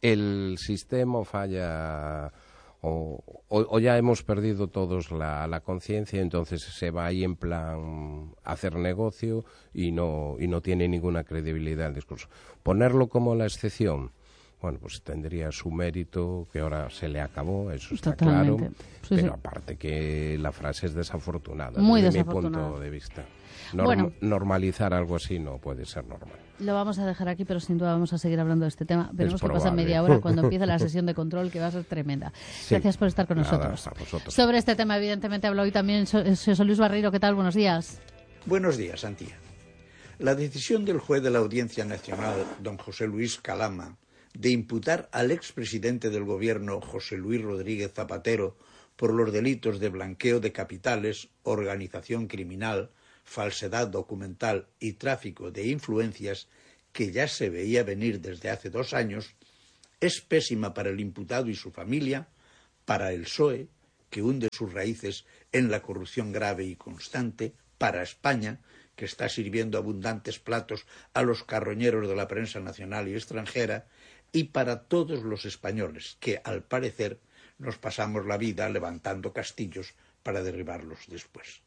S12: el sistema, falla, o, o, o ya hemos perdido todos la, la conciencia, entonces se va ahí en plan hacer negocio y no, y no tiene ninguna credibilidad el discurso. Ponerlo como la excepción, bueno, pues tendría su mérito, que ahora se le acabó, eso está
S2: Totalmente.
S12: claro,
S2: sí,
S12: pero
S2: sí.
S12: aparte que la frase es desafortunada,
S2: Muy
S12: desde
S2: desafortunada.
S12: mi punto de vista. Norm,
S2: bueno,
S12: normalizar algo así no puede ser normal.
S2: Lo vamos a dejar aquí, pero sin duda vamos a seguir hablando de este tema. Veremos que pasa
S12: probable.
S2: media hora cuando empiece la sesión de control, que va a ser tremenda.
S12: Sí.
S2: Gracias por estar con
S12: Nada,
S2: nosotros.
S12: a vosotros. Sobre
S2: este tema, evidentemente, habla hoy también José Luis Barreiro. ¿Qué tal? Buenos días.
S13: Buenos días, Antía. La decisión del juez de la Audiencia Nacional, don José Luis Calama, de imputar al expresidente del Gobierno, José Luis Rodríguez Zapatero, por los delitos de blanqueo de capitales, organización criminal, falsedad documental y tráfico de influencias, que ya se veía venir desde hace dos años, es pésima para el imputado y su familia, para el P S O E, que hunde sus raíces en la corrupción grave y constante, para España, que está sirviendo abundantes platos a los carroñeros de la prensa nacional y extranjera, y para todos los españoles, que, al parecer, nos pasamos la vida levantando castillos para derribarlos después.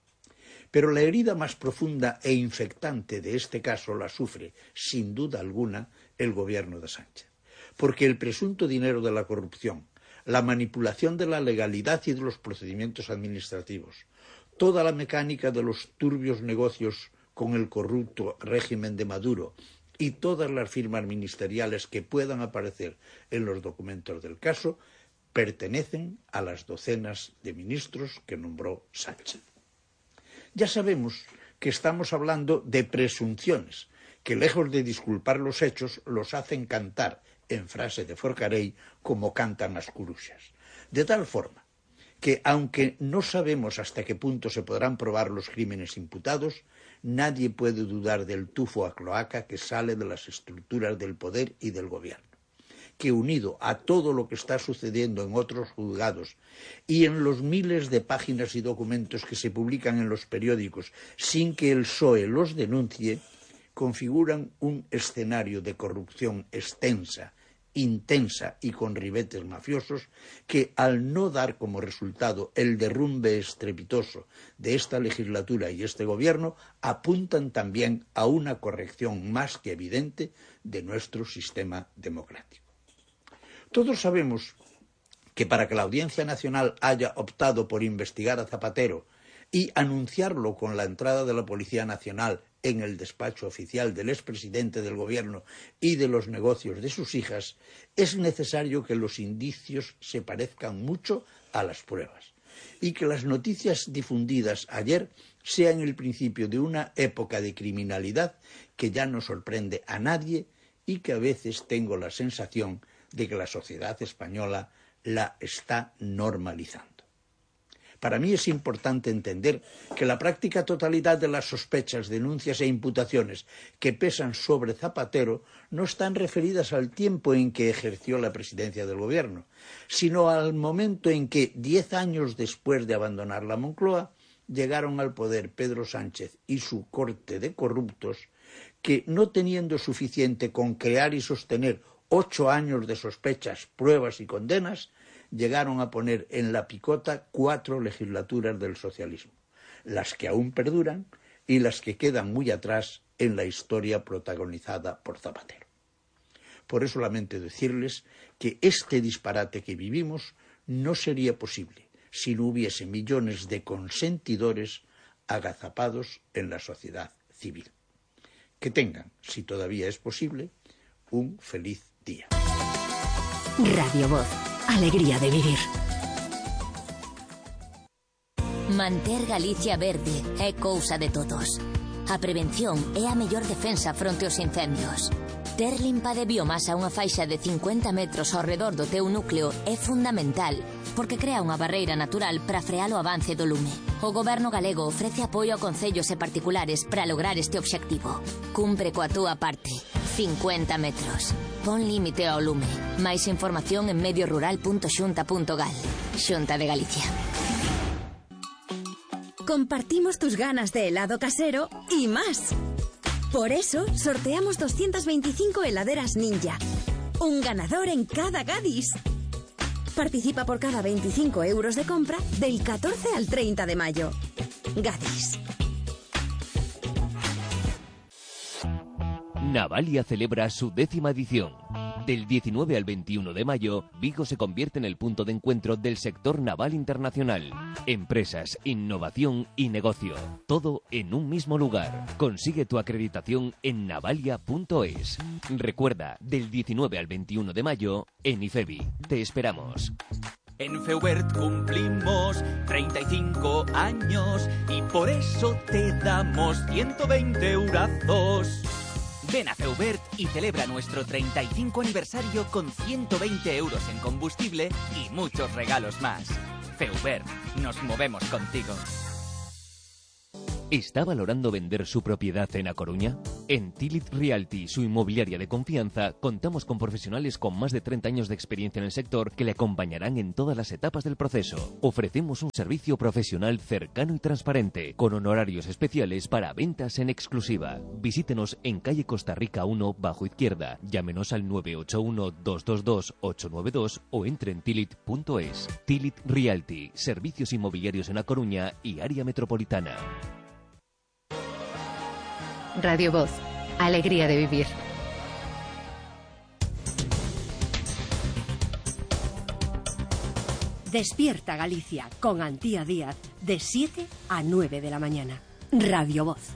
S13: Pero la herida más profunda e infectante de este caso la sufre, sin duda alguna, el gobierno de Sánchez. Porque el presunto dinero de la corrupción, la manipulación de la legalidad y de los procedimientos administrativos, toda la mecánica de los turbios negocios con el corrupto régimen de Maduro y todas las firmas ministeriales que puedan aparecer en los documentos del caso, pertenecen a las docenas de ministros que nombró Sánchez. Ya sabemos que estamos hablando de presunciones, que lejos de disculpar los hechos, los hacen cantar, en frase de Forcarey, como cantan las curuxas. De tal forma que, aunque no sabemos hasta qué punto se podrán probar los crímenes imputados, nadie puede dudar del tufo a cloaca que sale de las estructuras del poder y del gobierno, que unido a todo lo que está sucediendo en otros juzgados y en los miles de páginas y documentos que se publican en los periódicos sin que el P S O E los denuncie, configuran un escenario de corrupción extensa intensa y con ribetes mafiosos que, al no dar como resultado el derrumbe estrepitoso de esta legislatura y este gobierno, apuntan también a una corrección más que evidente de nuestro sistema democrático. Todos sabemos que para que la Audiencia Nacional haya optado por investigar a Zapatero y anunciarlo con la entrada de la Policía Nacional en el despacho oficial del expresidente del gobierno y de los negocios de sus hijas, es necesario que los indicios se parezcan mucho a las pruebas y que las noticias difundidas ayer sean el principio de una época de criminalidad que ya no sorprende a nadie y que a veces tengo la sensación de que la sociedad española la está normalizando. Para mí es importante entender que la práctica totalidad de las sospechas, denuncias e imputaciones que pesan sobre Zapatero no están referidas al tiempo en que ejerció la presidencia del gobierno, sino al momento en que, diez años después de abandonar la Moncloa, llegaron al poder Pedro Sánchez y su corte de corruptos que, no teniendo suficiente con crear y sostener ocho años de sospechas, pruebas y condenas, llegaron a poner en la picota cuatro legislaturas del socialismo, las que aún perduran y las que quedan muy atrás en la historia protagonizada por Zapatero. Por eso lamento decirles que este disparate que vivimos no sería posible si no hubiese millones de consentidores agazapados en la sociedad civil. Que tengan, si todavía es posible, un feliz día.
S1: Radio Voz. Alegría de vivir.
S14: Manter Galicia verde é cousa de todos. A prevención é a mellor defensa fronte aos incendios. Ter limpa de biomasa unha faixa de cincuenta metros ao redor do teu núcleo é fundamental, porque crea unha barreira natural para frear o avance do lume. O Goberno galego ofrece apoio a concellos e particulares para lograr este obxectivo. Cumpre coa túa parte. cincuenta metros. Pon límite ao lume. Máis información en medio rural punto xunta punto gal. Xunta de Galicia.
S9: Compartimos tus ganas de helado casero y más. Por eso sorteamos doscientas veinticinco heladeras Ninja. Un ganador en cada Gadis. Participa por cada veinticinco euros de compra del catorce al treinta de mayo. Gadis.
S15: Navalia celebra su décima edición. Del diecinueve al veintiuno de mayo, Vigo se convierte en el punto de encuentro del sector naval internacional. Empresas, innovación y negocio. Todo en un mismo lugar. Consigue tu acreditación en navalia punto es. Recuerda, del diecinueve al veintiuno de mayo, en IFEBI. Te esperamos.
S11: En Feubert cumplimos treinta y cinco años y por eso te damos ciento veinte eurazos. Ven a Feubert y celebra nuestro treinta y cinco aniversario con ciento veinte euros en combustible y muchos regalos más. Feubert, nos movemos contigo.
S15: ¿Está valorando vender su propiedad en A Coruña? En Tilit Realty, su inmobiliaria de confianza, contamos con profesionales con más de treinta años de experiencia en el sector que le acompañarán en todas las etapas del proceso. Ofrecemos un servicio profesional cercano y transparente, con honorarios especiales para ventas en exclusiva. Visítenos en calle Costa Rica uno, bajo izquierda. Llámenos al nueve ocho uno, dos dos dos, ocho nueve dos o entre en tilit punto es. Tilit Realty, servicios inmobiliarios en A Coruña y área metropolitana.
S6: Radio Voz. Alegría de vivir.
S1: Despierta Galicia con Antía Díaz de siete a nueve de la mañana. Radio Voz.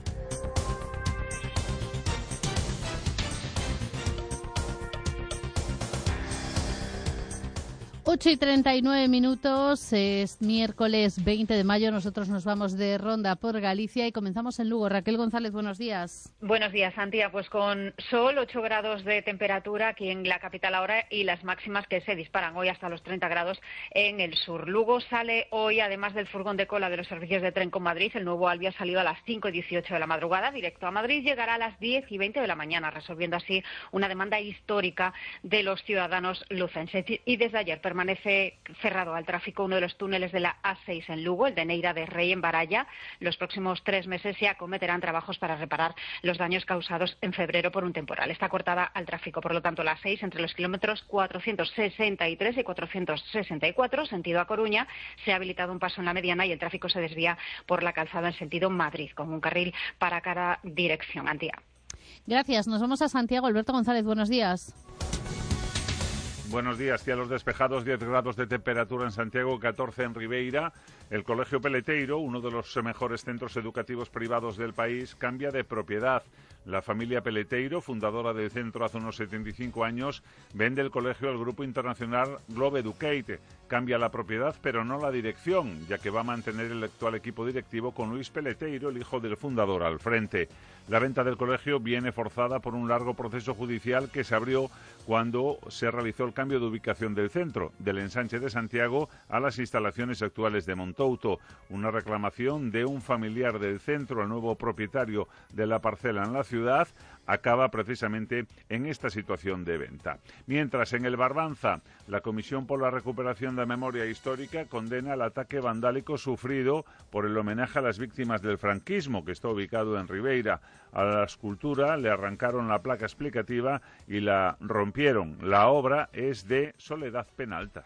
S2: ocho y treinta y nueve minutos, es miércoles veinte de mayo, nosotros nos vamos de ronda por Galicia y comenzamos en Lugo. Raquel González, buenos días.
S16: Buenos días, Antía. Pues con sol, ocho grados de temperatura aquí en la capital ahora y las máximas que se disparan hoy hasta los treinta grados en el sur. Lugo sale hoy, además del furgón de cola de los servicios de tren con Madrid, el nuevo Alvia ha salido a las cinco y dieciocho de la madrugada, directo a Madrid, llegará a las diez y veinte de la mañana, resolviendo así una demanda histórica de los ciudadanos lucenses. Y desde ayer permanece permanece cerrado al tráfico uno de los túneles de la A seis en Lugo, el de Neira de Rey en Baralla. Los próximos tres meses se acometerán trabajos para reparar los daños causados en febrero por un temporal. Está cortada al tráfico, por lo tanto, la A seis entre los kilómetros cuatrocientos sesenta y tres y cuatrocientos sesenta y cuatro, sentido a Coruña. Se ha habilitado un paso en la mediana y el tráfico se desvía por la calzada en sentido Madrid, con un carril para cada dirección. Antía.
S2: Gracias. Nos vamos a Santiago. Alberto González, buenos días.
S17: Buenos días. Cielos despejados, diez grados de temperatura en Santiago, catorce en Ribeira. El Colegio Peleteiro, uno de los mejores centros educativos privados del país, cambia de propiedad. La familia Peleteiro, fundadora del centro hace unos setenta y cinco años, vende el colegio al grupo internacional Globe Educate. Cambia la propiedad, pero no la dirección, ya que va a mantener el actual equipo directivo con Luis Peleteiro, el hijo del fundador, al frente. La venta del colegio viene forzada por un largo proceso judicial que se abrió cuando se realizó el cambio de ubicación del centro, del ensanche de Santiago a las instalaciones actuales de Montouto. Una reclamación de un familiar del centro, el nuevo propietario de la parcela en la ciudad, acaba precisamente en esta situación de venta. Mientras, en el Barbanza, la Comisión por la Recuperación de Memoria Histórica condena el ataque vandálico sufrido por el homenaje a las víctimas del franquismo, que está ubicado en Ribeira. A la escultura le arrancaron la placa explicativa y la rompieron. La obra es de Soledad Penalta.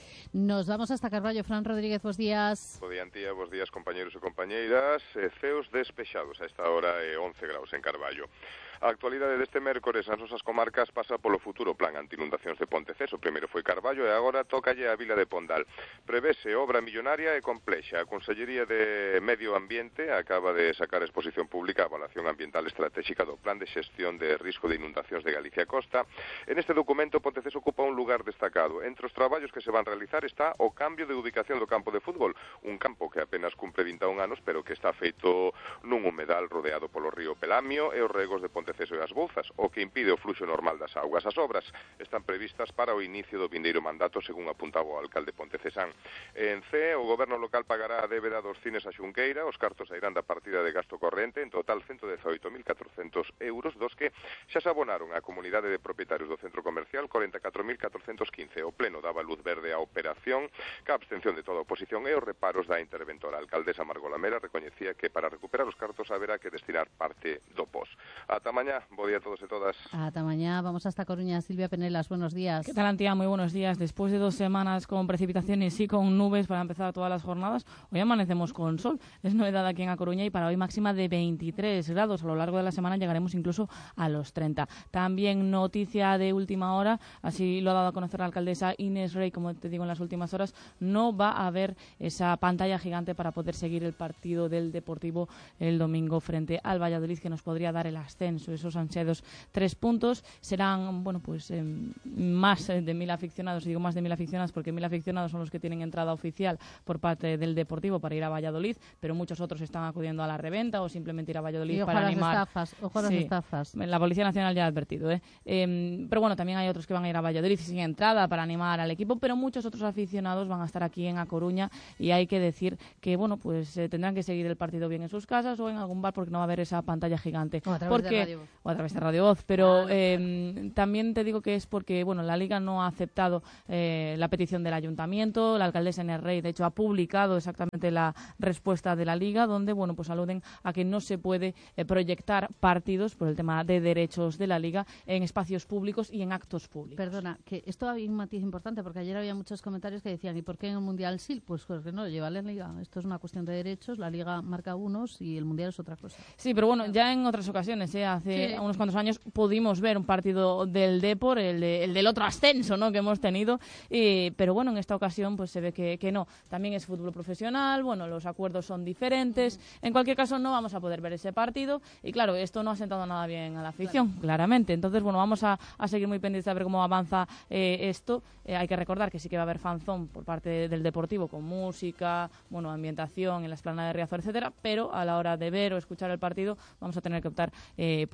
S2: Nos vamos hasta Carballo. Fran Rodríguez, buenos días.
S18: Bo día, Antía, bos días, compañeros e compañeiras. Eh, ceos despexados a esta hora e eh, once graus en Carballo. A actualidade deste mércores nas nosas comarcas pasa polo futuro plan anti-inundacións de Ponteceso. Primeiro foi Carballo e agora tócalle a Vila de Pondal. Prevese obra millonaria e complexa. A Consellería de Medio Ambiente acaba de sacar a exposición pública a Evaluación Ambiental Estratégica do Plan de Xestión de Risco de Inundacións de Galicia Costa. En este documento, Ponteceso ocupa un lugar destacado. Entre os traballos que se van realizar está o cambio de ubicación do campo de fútbol, un campo que apenas cumpre vinte e un anos, pero que está feito nun humedal rodeado polo río Pelamio e os regos de Ponteceso e as Bouzas, o que impide o fluxo normal das augas. As obras están previstas para o inicio do vindeiro mandato, según apuntaba o alcalde pontecesán. En C, o goberno local pagará a débeda dos cines a Xunqueira, os cartos sairán da partida de gasto corrente, en total ciento dezaoito mil catrocentos euros, dos que xa se abonaron á comunidade de propietarios do centro comercial, corenta e catro mil catrocentos quince. O pleno daba luz verde á operación, ca abstención de toda a oposición e os reparos da interventora. A alcaldesa Margola Mera recoñecía que para recuperar os cartos haberá que destinar parte do pos. Ata mañá, bo día a todos e todas.
S2: Ata mañá, vamos hasta Coruña. Silvia Penelas, buenos días.
S19: ¿Qué tal, Antía? Muy buenos días. Después de dos semanas con precipitaciones y con nubes para empezar todas las jornadas, hoy amanecemos con sol. Es novedad aquí en A Coruña y para hoy máxima de veintitrés grados. A lo largo de la semana llegaremos incluso a los treinta. También noticia de última hora, así lo ha dado a conocer la alcaldesa Inés Rey, como te digo en las últimas horas, no va a haber esa pantalla gigante para poder seguir el partido del Deportivo el domingo frente al Valladolid, que nos podría dar el ascenso. Esos ansiados tres puntos serán, bueno, pues eh, más de mil aficionados, y digo más de mil aficionados porque mil aficionados son los que tienen entrada oficial por parte del Deportivo para ir a Valladolid, pero muchos otros están acudiendo a la reventa o simplemente ir a Valladolid
S2: y ojo
S19: para
S2: a las
S19: animar.
S2: Estafas, ojo a las
S19: sí,
S2: estafas.
S19: La Policía Nacional ya ha advertido, ¿eh? Eh, pero bueno, también hay otros que van a ir a Valladolid sin entrada para animar al equipo, pero muchos otros aficionados van a estar aquí en A Coruña y hay que decir que, bueno, pues eh, tendrán que seguir el partido bien en sus casas o en algún bar porque no va a haber esa pantalla gigante.
S2: O a través
S19: porque,
S2: de Radio Voz.
S19: O a través de Radio Voz, pero eh, también te digo que es porque, bueno, la Liga no ha aceptado eh, la petición del Ayuntamiento. La alcaldesa Inés Rey, de hecho, ha publicado exactamente la respuesta de la Liga, donde, bueno, pues aluden a que no se puede eh, proyectar partidos por el tema de derechos de la Liga en espacios públicos y en actos públicos.
S2: Perdona, que esto había un matiz importante, porque ayer había muchos comentarios que decían, ¿y por qué en el Mundial sí? Pues porque no lo lleva la Liga. Esto es una cuestión de derechos, la Liga marca unos y el Mundial es otra cosa.
S19: Sí, pero bueno, ya en otras ocasiones, ¿eh? hace sí. unos cuantos años pudimos ver un partido del Depor, el, de, el del otro ascenso, ¿no?, que hemos tenido, y, pero bueno, en esta ocasión pues se ve que, que no. También es fútbol profesional, bueno, los acuerdos son diferentes. En cualquier caso, no vamos a poder ver ese partido y claro, esto no ha sentado nada bien a la afición, claro. claramente. Entonces, bueno, vamos a, a seguir muy pendientes a ver cómo avanza eh, esto. Eh, hay que recordar que sí que va a haber fanzón por parte del Deportivo con música, bueno, ambientación en la explanada de Riazor, etcétera, pero a la hora de ver o escuchar el partido vamos a tener que optar eh, por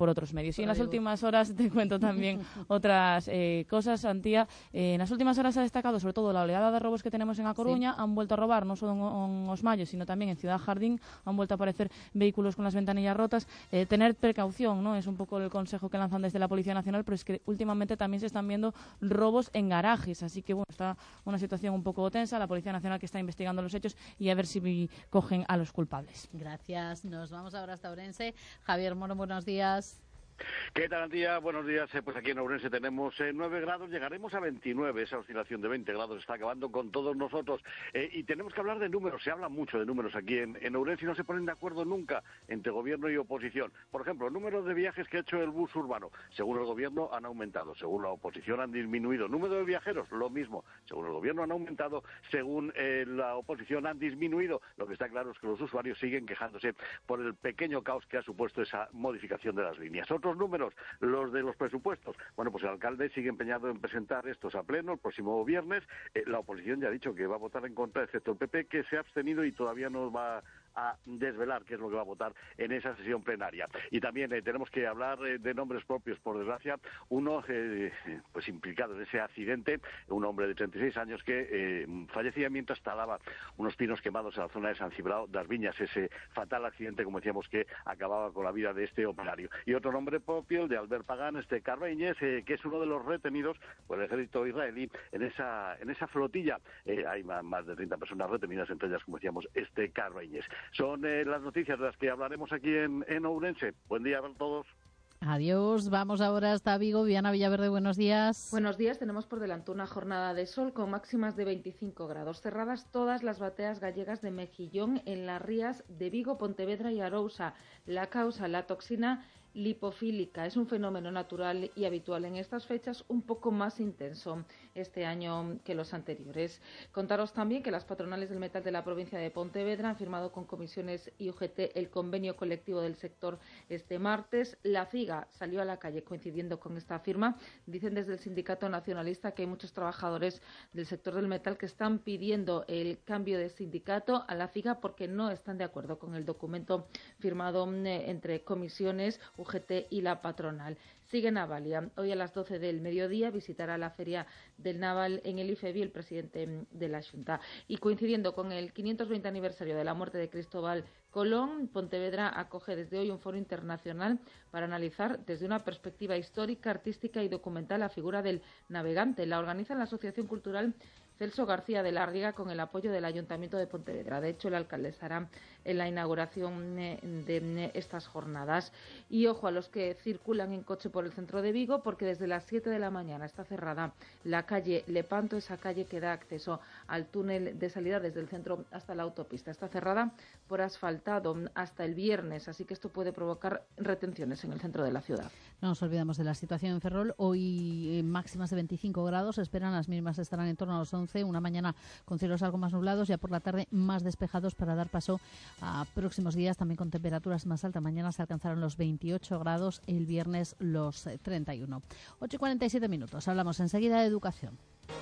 S19: por otros medios. Y en las últimas horas te cuento también otras eh, cosas, Antía. Eh, en las últimas horas ha destacado sobre todo la oleada de robos que tenemos en A Coruña. Sí. Han vuelto a robar no solo en, en Os Mayos, sino también en Ciudad Jardín. Han vuelto a aparecer vehículos con las ventanillas rotas. Eh, tener precaución, ¿no? Es un poco el consejo que lanzan desde la Policía Nacional, pero es que últimamente también se están viendo robos en garajes. Así que, bueno, está una situación un poco tensa. La Policía Nacional que está investigando los hechos y a ver si cogen a los culpables.
S2: Gracias. Nos vamos ahora hasta Ourense. Javier Moro, buenos días.
S20: ¿Qué tal, Antía? Buenos días. Eh, pues aquí en Ourense tenemos eh, nueve grados, llegaremos a veintinueve. Esa oscilación de veinte grados está acabando con todos nosotros. Eh, y tenemos que hablar de números. Se habla mucho de números aquí en, en Ourense y no se ponen de acuerdo nunca entre gobierno y oposición. Por ejemplo, número de viajes que ha hecho el bus urbano. Según el gobierno han aumentado, según la oposición han disminuido. Número de viajeros, lo mismo. Según el gobierno han aumentado, según eh, la oposición han disminuido. Lo que está claro es que los usuarios siguen quejándose por el pequeño caos que ha supuesto esa modificación de las líneas. Otros números, los de los presupuestos. Bueno, pues el alcalde sigue empeñado en presentar estos a pleno el próximo viernes. Eh, la oposición ya ha dicho que va a votar en contra, excepto el P P, que se ha abstenido y todavía no va a desvelar qué es lo que va a votar en esa sesión plenaria. Y también eh, tenemos que hablar eh, de nombres propios, por desgracia. Uno, eh, pues implicado en ese accidente, un hombre de treinta y seis años que eh, fallecía mientras talaba unos pinos quemados en la zona de San Cibrao das Viñas. Ese fatal accidente, como decíamos, que acababa con la vida de este operario. Y otro nombre propio, el de Albert Pagán, este Carbañés, eh, que es uno de los retenidos por el ejército israelí en esa en esa flotilla. Eh, hay más, más de treinta personas retenidas, entre ellas, como decíamos, este Carbañés. Son eh, las noticias de las que hablaremos aquí en, en Ourense. Buen día a todos.
S2: Adiós. Vamos ahora hasta Vigo. Viana Villaverde, buenos días.
S21: Buenos días. Tenemos por delante una jornada de sol con máximas de veinticinco grados. Cerradas todas las bateas gallegas de Mejillón en las rías de Vigo, Pontevedra y Arousa. La causa, la toxina lipofílica. Es un fenómeno natural y habitual en estas fechas, un poco más intenso este año que los anteriores. Contaros también que las patronales del metal de la provincia de Pontevedra han firmado con comisiones y U G T el convenio colectivo del sector este martes. La CIGA salió a la calle coincidiendo con esta firma. Dicen desde el sindicato nacionalista que hay muchos trabajadores del sector del metal que están pidiendo el cambio de sindicato a la CIGA porque no están de acuerdo con el documento firmado eh, entre comisiones, U G T y la patronal. Sigue Navalia. Hoy a las doce del mediodía visitará la Feria del Naval en el IFEBI el presidente de la Xunta. Y coincidiendo con el quinientos veinte aniversario de la muerte de Cristóbal Colón, Pontevedra acoge desde hoy un foro internacional para analizar desde una perspectiva histórica, artística y documental la figura del navegante. La organiza la Asociación Cultural Celso García de la Riega con el apoyo del Ayuntamiento de Pontevedra. De hecho, el alcalde estará en la inauguración de estas jornadas. Y ojo a los que circulan en coche por el centro de Vigo, porque desde las siete de la mañana está cerrada la calle Lepanto, esa calle que da acceso al túnel de salida desde el centro hasta la autopista. Está cerrada por asfaltado hasta el viernes, así que esto puede provocar retenciones en el centro de la ciudad.
S2: No nos olvidamos de la situación en Ferrol. Hoy eh, máximas de veinticinco grados, esperan, las mínimas estarán en torno a los once, una mañana con cielos algo más nublados, ya por la tarde más despejados para dar paso a próximos días también con temperaturas más altas. Mañana se alcanzaron los veintiocho grados, el viernes los treinta y uno. ocho y cuarenta y siete minutos, hablamos enseguida de educación.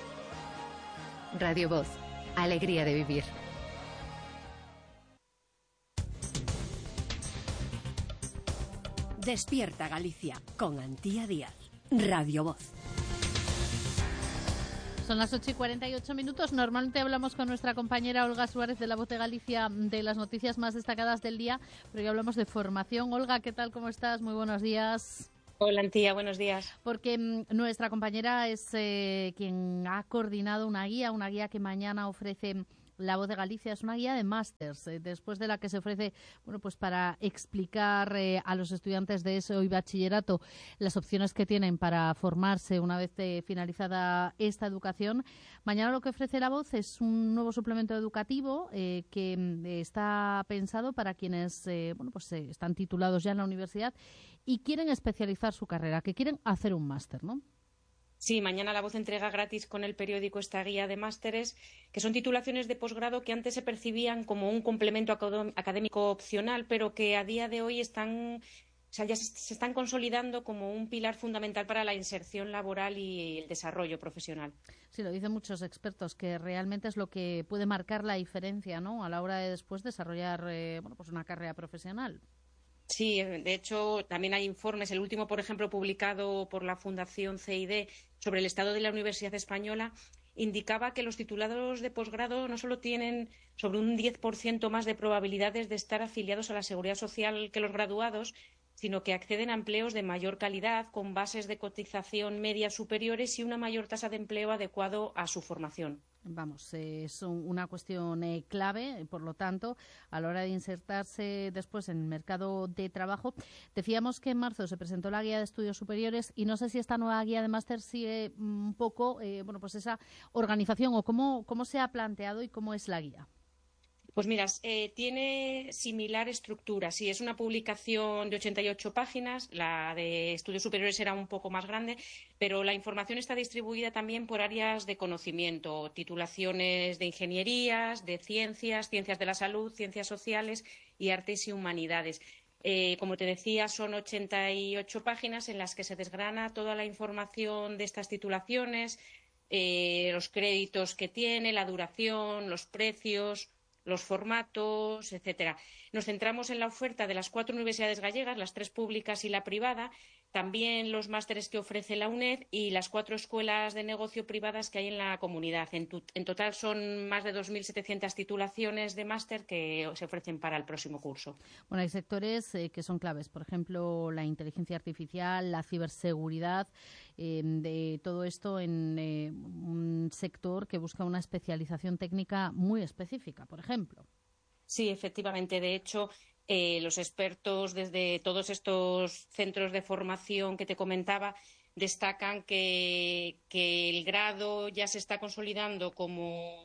S6: Radio Voz, alegría de vivir.
S1: Despierta Galicia con Antía Díaz. Radio Voz.
S2: Son las ocho y cuarenta y ocho minutos. Normalmente hablamos con nuestra compañera Olga Suárez de La Voz de Galicia de las noticias más destacadas del día, pero hoy hablamos de formación. Olga, ¿qué tal? ¿Cómo estás? Muy buenos días.
S22: Hola, Antía, buenos días.
S2: Porque mmm, nuestra compañera es eh, quien ha coordinado una guía, una guía que mañana ofrece La Voz de Galicia. Es una guía de másters, eh, después de la que se ofrece, bueno, pues para explicar eh, a los estudiantes de eso y bachillerato las opciones que tienen para formarse una vez eh, finalizada esta educación. Mañana lo que ofrece La Voz es un nuevo suplemento educativo eh, que eh, está pensado para quienes eh, bueno, pues eh, están titulados ya en la universidad y quieren especializar su carrera, que quieren hacer un máster, ¿no?
S22: Sí, mañana La Voz entrega gratis con el periódico esta guía de másteres, que son titulaciones de posgrado que antes se percibían como un complemento académico opcional, pero que a día de hoy están, o sea, ya se están consolidando como un pilar fundamental para la inserción laboral y el desarrollo profesional.
S2: Sí, lo dicen muchos expertos, que realmente es lo que puede marcar la diferencia, ¿no?, a la hora de después desarrollar eh, bueno, pues una carrera profesional.
S22: Sí, de hecho, también hay informes. El último, por ejemplo, publicado por la Fundación C I D sobre el estado de la Universidad Española, indicaba que los titulados de posgrado no solo tienen sobre un diez por ciento más de probabilidades de estar afiliados a la Seguridad Social que los graduados, sino que acceden a empleos de mayor calidad, con bases de cotización medias superiores y una mayor tasa de empleo adecuado a su formación.
S2: Vamos, eh, es un, una cuestión eh, clave, por lo tanto, a la hora de insertarse después en el mercado de trabajo. Decíamos que en marzo se presentó la guía de estudios superiores y no sé si esta nueva guía de máster sigue un poco, eh, bueno, pues esa organización o cómo, cómo se ha planteado y cómo es la guía.
S22: Pues mira, eh, tiene similar estructura. Sí, es una publicación de ochenta y ocho páginas, la de estudios superiores era un poco más grande, pero la información está distribuida también por áreas de conocimiento, titulaciones de ingenierías, de ciencias, ciencias de la salud, ciencias sociales y artes y humanidades. Eh, como te decía, son ochenta y ocho páginas en las que se desgrana toda la información de estas titulaciones, eh, los créditos que tiene, la duración, los precios, los formatos, etcétera. Nos centramos en la oferta de las cuatro universidades gallegas, las tres públicas y la privada, también los másteres que ofrece la UNED y las cuatro escuelas de negocio privadas que hay en la comunidad. En, tu, en total son más de dos mil setecientas titulaciones de máster que se ofrecen para el próximo curso.
S2: Bueno, hay sectores eh, que son claves, por ejemplo, la inteligencia artificial, la ciberseguridad, eh, de todo esto en eh, un sector que busca una especialización técnica muy específica, por ejemplo.
S22: Sí, efectivamente. De hecho, eh, los expertos desde todos estos centros de formación que te comentaba destacan que, que el grado ya se está consolidando como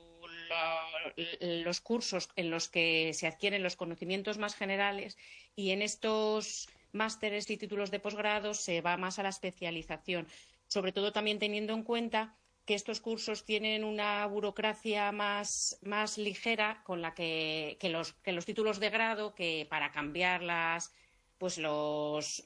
S22: la, los cursos en los que se adquieren los conocimientos más generales, y en estos másteres y títulos de posgrado se va más a la especialización, sobre todo también teniendo en cuenta que estos cursos tienen una burocracia más, más ligera con la que, que, los, que los títulos de grado, que para cambiar las, pues los,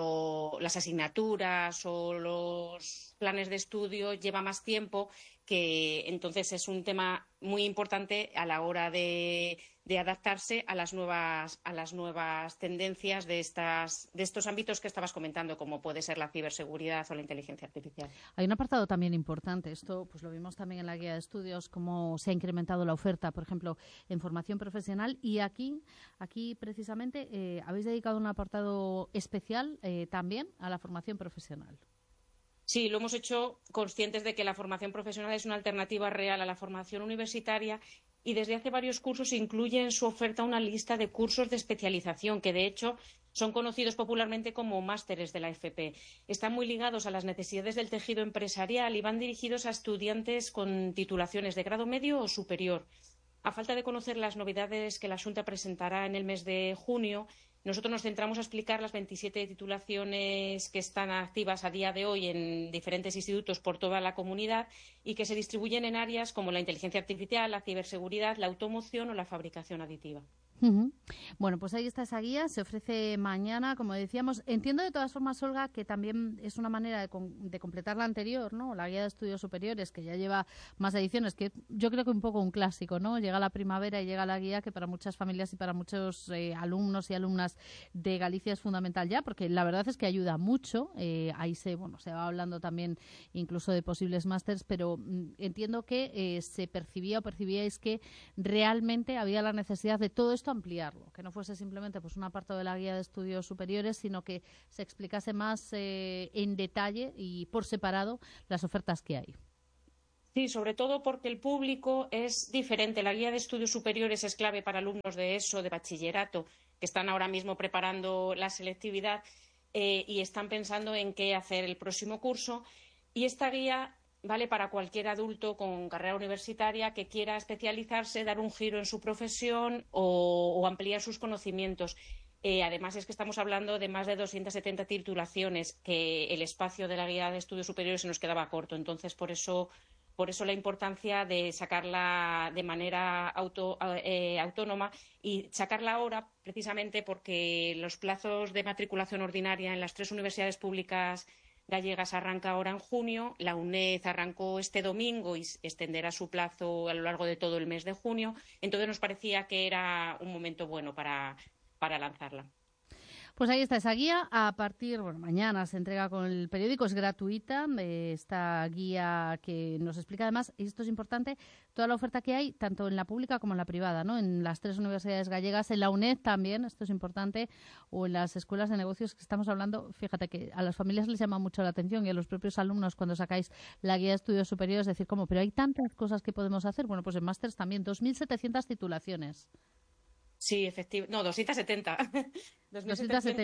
S22: lo, las asignaturas o los planes de estudio lleva más tiempo, que entonces es un tema muy importante a la hora de, de adaptarse a las nuevas a las nuevas tendencias de estas de estos ámbitos que estabas comentando, como puede ser la ciberseguridad o la inteligencia artificial.
S2: Hay un apartado también importante, esto pues lo vimos también en la guía de estudios, cómo se ha incrementado la oferta, por ejemplo, en formación profesional, y aquí aquí precisamente eh, habéis dedicado un apartado especial eh, también a la formación profesional.
S22: Sí, lo hemos hecho conscientes de que la formación profesional es una alternativa real a la formación universitaria, y desde hace varios cursos incluye en su oferta una lista de cursos de especialización que, de hecho, son conocidos popularmente como másteres de la F P. Están muy ligados a las necesidades del tejido empresarial y van dirigidos a estudiantes con titulaciones de grado medio o superior. A falta de conocer las novedades que la Xunta presentará en el mes de junio, nosotros nos centramos a explicar las veintisiete titulaciones que están activas a día de hoy en diferentes institutos por toda la comunidad y que se distribuyen en áreas como la inteligencia artificial, la ciberseguridad, la automoción o la fabricación aditiva.
S2: Uh-huh. Bueno, pues ahí está esa guía, se ofrece mañana, como decíamos. Entiendo de todas formas, Olga, que también es una manera de, con, de completar la anterior, ¿no? La guía de estudios superiores, que ya lleva más ediciones, que yo creo que un poco un clásico, ¿no? Llega la primavera y llega la guía, que para muchas familias y para muchos eh, alumnos y alumnas de Galicia es fundamental ya, porque la verdad es que ayuda mucho. Eh, ahí se, bueno, se va hablando también incluso de posibles másters, pero mm, entiendo que eh, se percibía o percibíais que realmente había la necesidad de todo esto ampliarlo, que no fuese simplemente pues un apartado de la guía de estudios superiores, sino que se explicase más eh, en detalle y por separado las ofertas que hay.
S22: Sí, sobre todo porque el público es diferente. La guía de estudios superiores es clave para alumnos de ESO, de bachillerato, que están ahora mismo preparando la selectividad eh, y están pensando en qué hacer el próximo curso. Y esta guía vale para cualquier adulto con carrera universitaria que quiera especializarse, dar un giro en su profesión o, o ampliar sus conocimientos. Eh, además, es que estamos hablando de más de doscientas setenta titulaciones, que el espacio de la guía de estudios superiores se nos quedaba corto. Entonces, por eso, por eso la importancia de sacarla de manera auto, eh, autónoma y sacarla ahora, precisamente porque los plazos de matriculación ordinaria en las tres universidades públicas gallegas arranca ahora en junio, la UNED arrancó este domingo y extenderá su plazo a lo largo de todo el mes de junio. Entonces nos parecía que era un momento bueno para, para lanzarla.
S2: Pues ahí está esa guía. A partir, bueno, mañana se entrega con el periódico, es gratuita. Eh, esta guía que nos explica además, y esto es importante, toda la oferta que hay, tanto en la pública como en la privada, ¿no? En las tres universidades gallegas, en la UNED también, esto es importante, o en las escuelas de negocios que estamos hablando. Fíjate que a las familias les llama mucho la atención y a los propios alumnos cuando sacáis la guía de estudios superiores, decir, ¿cómo? Pero hay tantas cosas que podemos hacer. Bueno, pues en másters también, dos mil setecientas titulaciones.
S22: Sí, efectivamente. No, doscientos setenta.
S2: doscientos setenta.